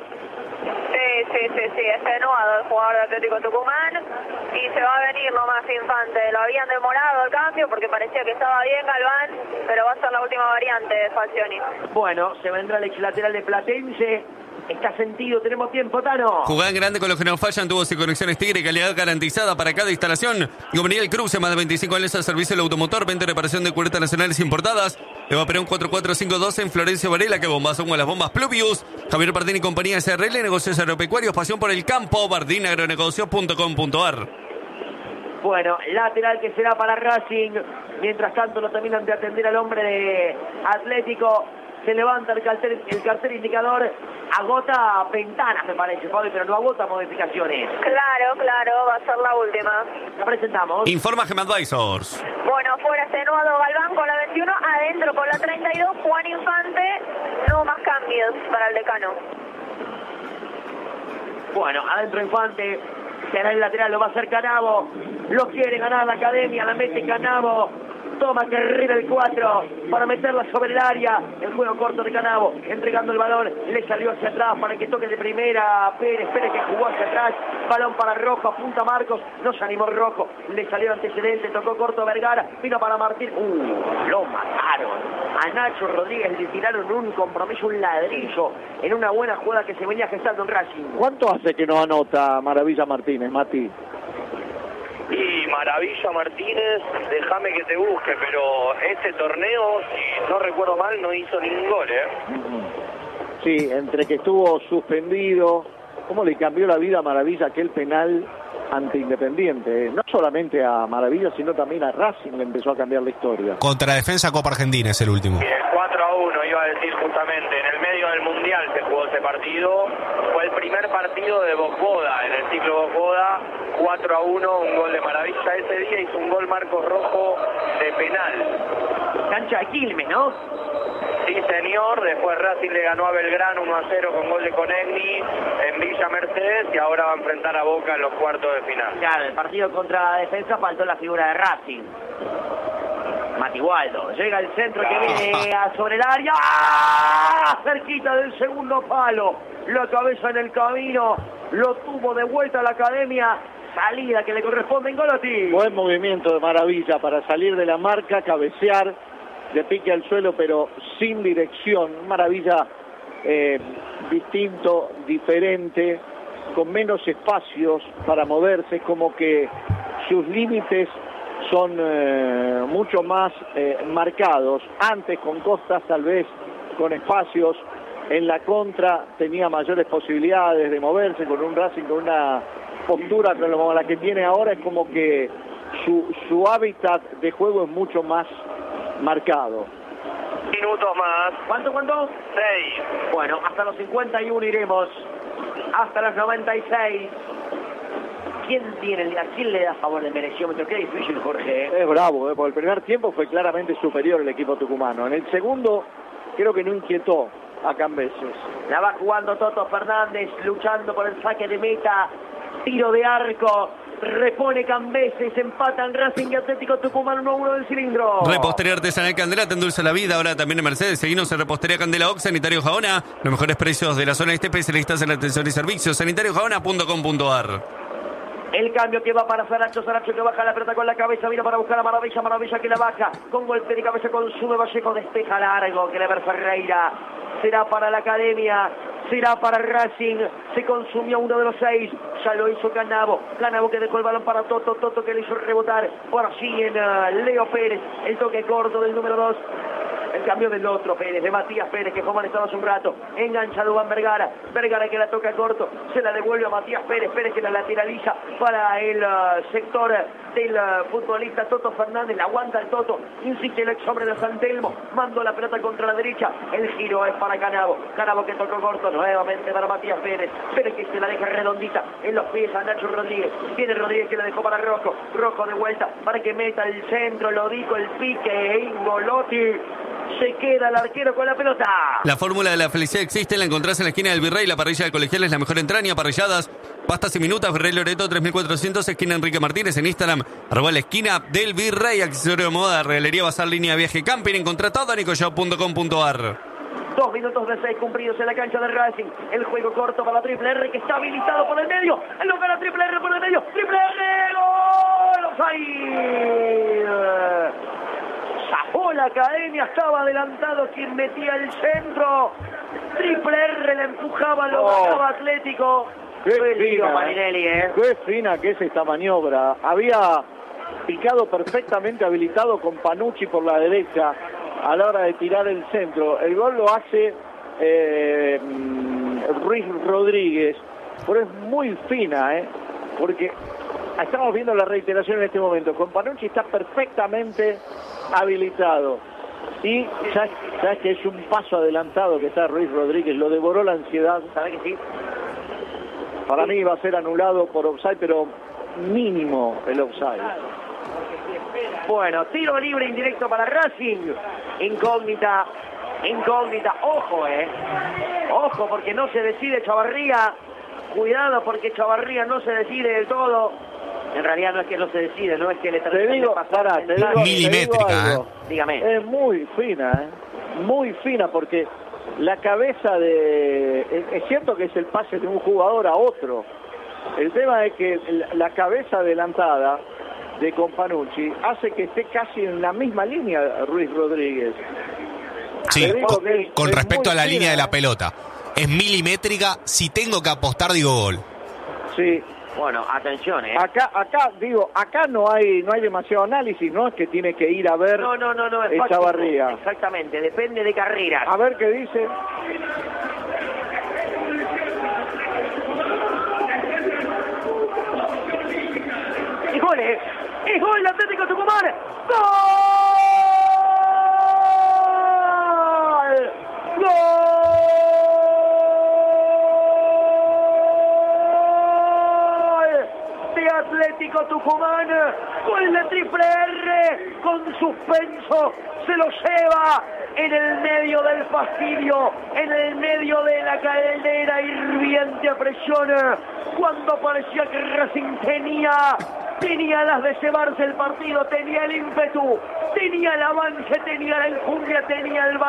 Sí, sí, sí, sí. Extenuado el jugador de Atlético Tucumán. Y se va a venir nomás Infante. Lo habían demorado el cambio porque parecía que estaba bien Galván. Pero va a ser la última variante de Falcioni. Bueno, se vendrá el ex lateral de Platense. Está sentido, tenemos tiempo, Tano. Jugá en grande con los que no fallan, tubos y conexiones Tigre, calidad garantizada para cada instalación. Gabriel Cruz, más de veinticinco años al servicio del automotor, venta y reparación de cubiertas nacionales importadas. Eva Perón cuatro cuatro cinco dos en Florencio Varela, que bombas son con las bombas Pluvius. Javier Bardín y compañía S R L, negocios agropecuarios, pasión por el campo, bardín agronegocios punto com punto ar. Bueno, lateral que será para Racing. Mientras tanto lo terminan de atender al hombre de Atlético. Se levanta el cartel, el cartel indicador, agota ventanas me parece, Fabi, pero no agota modificaciones. Claro, claro, va a ser la última. La presentamos. Informa Gem Advisors. Bueno, afuera extenuado Galván con la veintiuno, adentro con la treinta y dos, Juan Infante. No más cambios para el decano. Bueno, adentro Infante, será el lateral, lo va a hacer Canavo. Lo quiere ganar la Academia, la mete Canavo. Toma carrera el cuatro para meterla sobre el área. El juego corto de Canavo, entregando el balón. Le salió hacia atrás para que toque de primera Pérez. Pérez que jugó hacia atrás. Balón para Rojo, apunta Marcos. No se animó Rojo. Le salió antecedente, tocó corto Vergara. Vino para Martín. Uh, lo mataron. A Nacho Rodríguez le tiraron un compromiso, un ladrillo en una buena jugada que se venía gestando en Racing. ¿Cuánto hace que no anota Maravilla Martínez, Mati? Y Maravilla Martínez, déjame que te busque, pero este torneo, si no recuerdo mal, no hizo ningún gol, ¿eh? Sí, entre que estuvo suspendido, cómo le cambió la vida a Maravilla aquel penal ante Independiente. No solamente a Maravilla, sino también a Racing le empezó a cambiar la historia. Contra Defensa Copa Argentina es el último. Y el cuatro a uno, iba a decir justamente, en el medio del Mundial se jugó ese partido. Fue el primer partido de Bocboda, en el ciclo Bocboda. cuatro a uno, un gol de Maravilla. Ese día hizo un gol Marcos Rojo de penal. Cancha de Quilmes, ¿no? Sí, señor. Después Racing le ganó a Belgrano uno a cero con gol de Conegni en Villa Mercedes y ahora va a enfrentar a Boca en los cuartos de final. Claro, el partido contra Defensa faltó la figura de Racing. Matigualdo, llega el centro que viene a sobre el área. ¡Ah! Cerquita del segundo palo. La cabeza en el camino. Lo tuvo de vuelta a la Academia. Salida que le corresponde en Golotti. Buen movimiento de Maravilla para salir de la marca, cabecear de pique al suelo, pero sin dirección. Maravilla eh, distinto, diferente, con menos espacios para moverse, como que sus límites son eh, mucho más eh, marcados. Antes con Costas tal vez con espacios, en la contra tenía mayores posibilidades de moverse, con un Racing con una postura como la que tiene ahora, es como que su, su hábitat de juego es mucho más marcado. Minutos más. ¿Cuánto, cuánto? Seis. Bueno, hasta los cincuenta y uno iremos. Hasta los noventa y seis. ¿Quién tiene, ¿A quién le da favor de mereciómetro? Qué difícil, Jorge. Es bravo, ¿eh? Porque el primer tiempo fue claramente superior el equipo tucumano. En el segundo creo que no inquietó a Cambeses. La va jugando Toto Fernández, luchando por el saque de meta. Tiro de arco. Repone Cambeses, empatan Racing y Atlético Tucumán uno a uno del cilindro. Repostería Artesanal Candela te endulza la vida, ahora también en Mercedes. Seguimos en Repostería Candela Ox, Sanitario Jaona. Los mejores precios de la zona este, especialistas en atención y servicios. sanitario jaona punto com punto ar. El cambio que va para Saracho, Saracho que baja la pelota con la cabeza, vino para buscar a Maravilla, Maravilla que la baja, con golpe de cabeza consume Vallejo, despeja largo, que le ver Ferreira, será para la Academia, será para Racing, se consumió uno de los seis, ya lo hizo Canavo, Canavo que dejó el balón para Toto, Toto que le hizo rebotar, por allí en uh, Leo Pérez, el toque corto del número dos. El cambio del otro Pérez, de Matías Pérez, que fue molestado hace un rato. Engancha Dubán Vergara. Vergara que la toca corto. Se la devuelve a Matías Pérez. Pérez que la lateraliza para el uh, sector del uh, futbolista Toto Fernández. La aguanta el Toto. Insiste el ex hombre de San Telmo. Mando la pelota contra la derecha. El giro es para Canavo. Canavo que tocó corto nuevamente para Matías Pérez. Pérez que se la deja redondita en los pies a Nacho Rodríguez. Viene Rodríguez que la dejó para Rojo. Rojo de vuelta para que meta el centro. Lo dijo el pique. Ingolotti. Se queda el arquero con la pelota. La fórmula de la felicidad existe, la encontrás en la esquina del Virrey. La parrilla del Colegial es la mejor entraña, parrilladas, pastas y minutas. Virrey Loreto tres mil cuatrocientos, esquina Enrique Martínez. En Instagram, arroba la esquina del Virrey. Accesorio de moda, regalería, bazar, línea, viaje, camping. Encontrá todo en ecoshop punto com punto ar. Dos minutos de seis cumplidos en la cancha de Racing. El juego corto para la Triple R que está habilitado por el medio. El lugar a Triple R por el medio. Triple R. ¡Gol! ¡Ahí! Zafó la Academia, estaba adelantado quien metía el centro. Triple R le empujaba, lo Oh. bajaba Atlético. Qué Peligro fina, Marinelli, ¿eh? qué fina que es esta maniobra. Había picado perfectamente habilitado con Panucci por la derecha a la hora de tirar el centro. El gol lo hace eh, Ruiz Rodríguez, pero es muy fina, ¿eh? Porque estamos viendo la reiteración en este momento. Con Panucci está perfectamente habilitado. Y sabes, sabes que es un paso adelantado que está Ruiz Rodríguez, lo devoró la ansiedad. ¿Sabes que sí? Para mí va a ser anulado por offside, pero mínimo el offside. Bueno, tiro libre indirecto para Racing. Incógnita, incógnita. Ojo, eh. Ojo, porque no se decide Chavarría. Cuidado, porque Chavarría no se decide del todo. En realidad no es que no se decide, no es que le Te digo, pará, te digo, milimétrica, te digo algo. ¿eh? Dígame. Es muy fina, ¿eh? Muy fina, porque la cabeza de... Es, es cierto que es el pase de un jugador a otro. El tema es que la cabeza adelantada de Companucci hace que esté casi en la misma línea Ruiz Rodríguez. Sí, Te digo con, que es- con es respecto muy a la fina, línea de la ¿eh? pelota. Es milimétrica. Si tengo que apostar, digo gol. Sí. Bueno, atención, eh. Acá, acá, digo, acá no hay no hay demasiado análisis, no es que tiene que ir a ver No, no, no, no. Es esa fácil. barriga. Exactamente, depende de carreras. A ver qué dice. Y gol, eh. ¡Es gol Atlético Tucumán! ¡Gol! ¡Gol! De Atlético Tucumán. Gol de Triple R. Con suspenso. Se lo lleva en el medio del fastidio, en el medio de la caldera hirviente a presión, cuando parecía que Racing tenía, tenía las de llevarse el partido, tenía el ímpetu, tenía el avance, tenía la enjundia, tenía el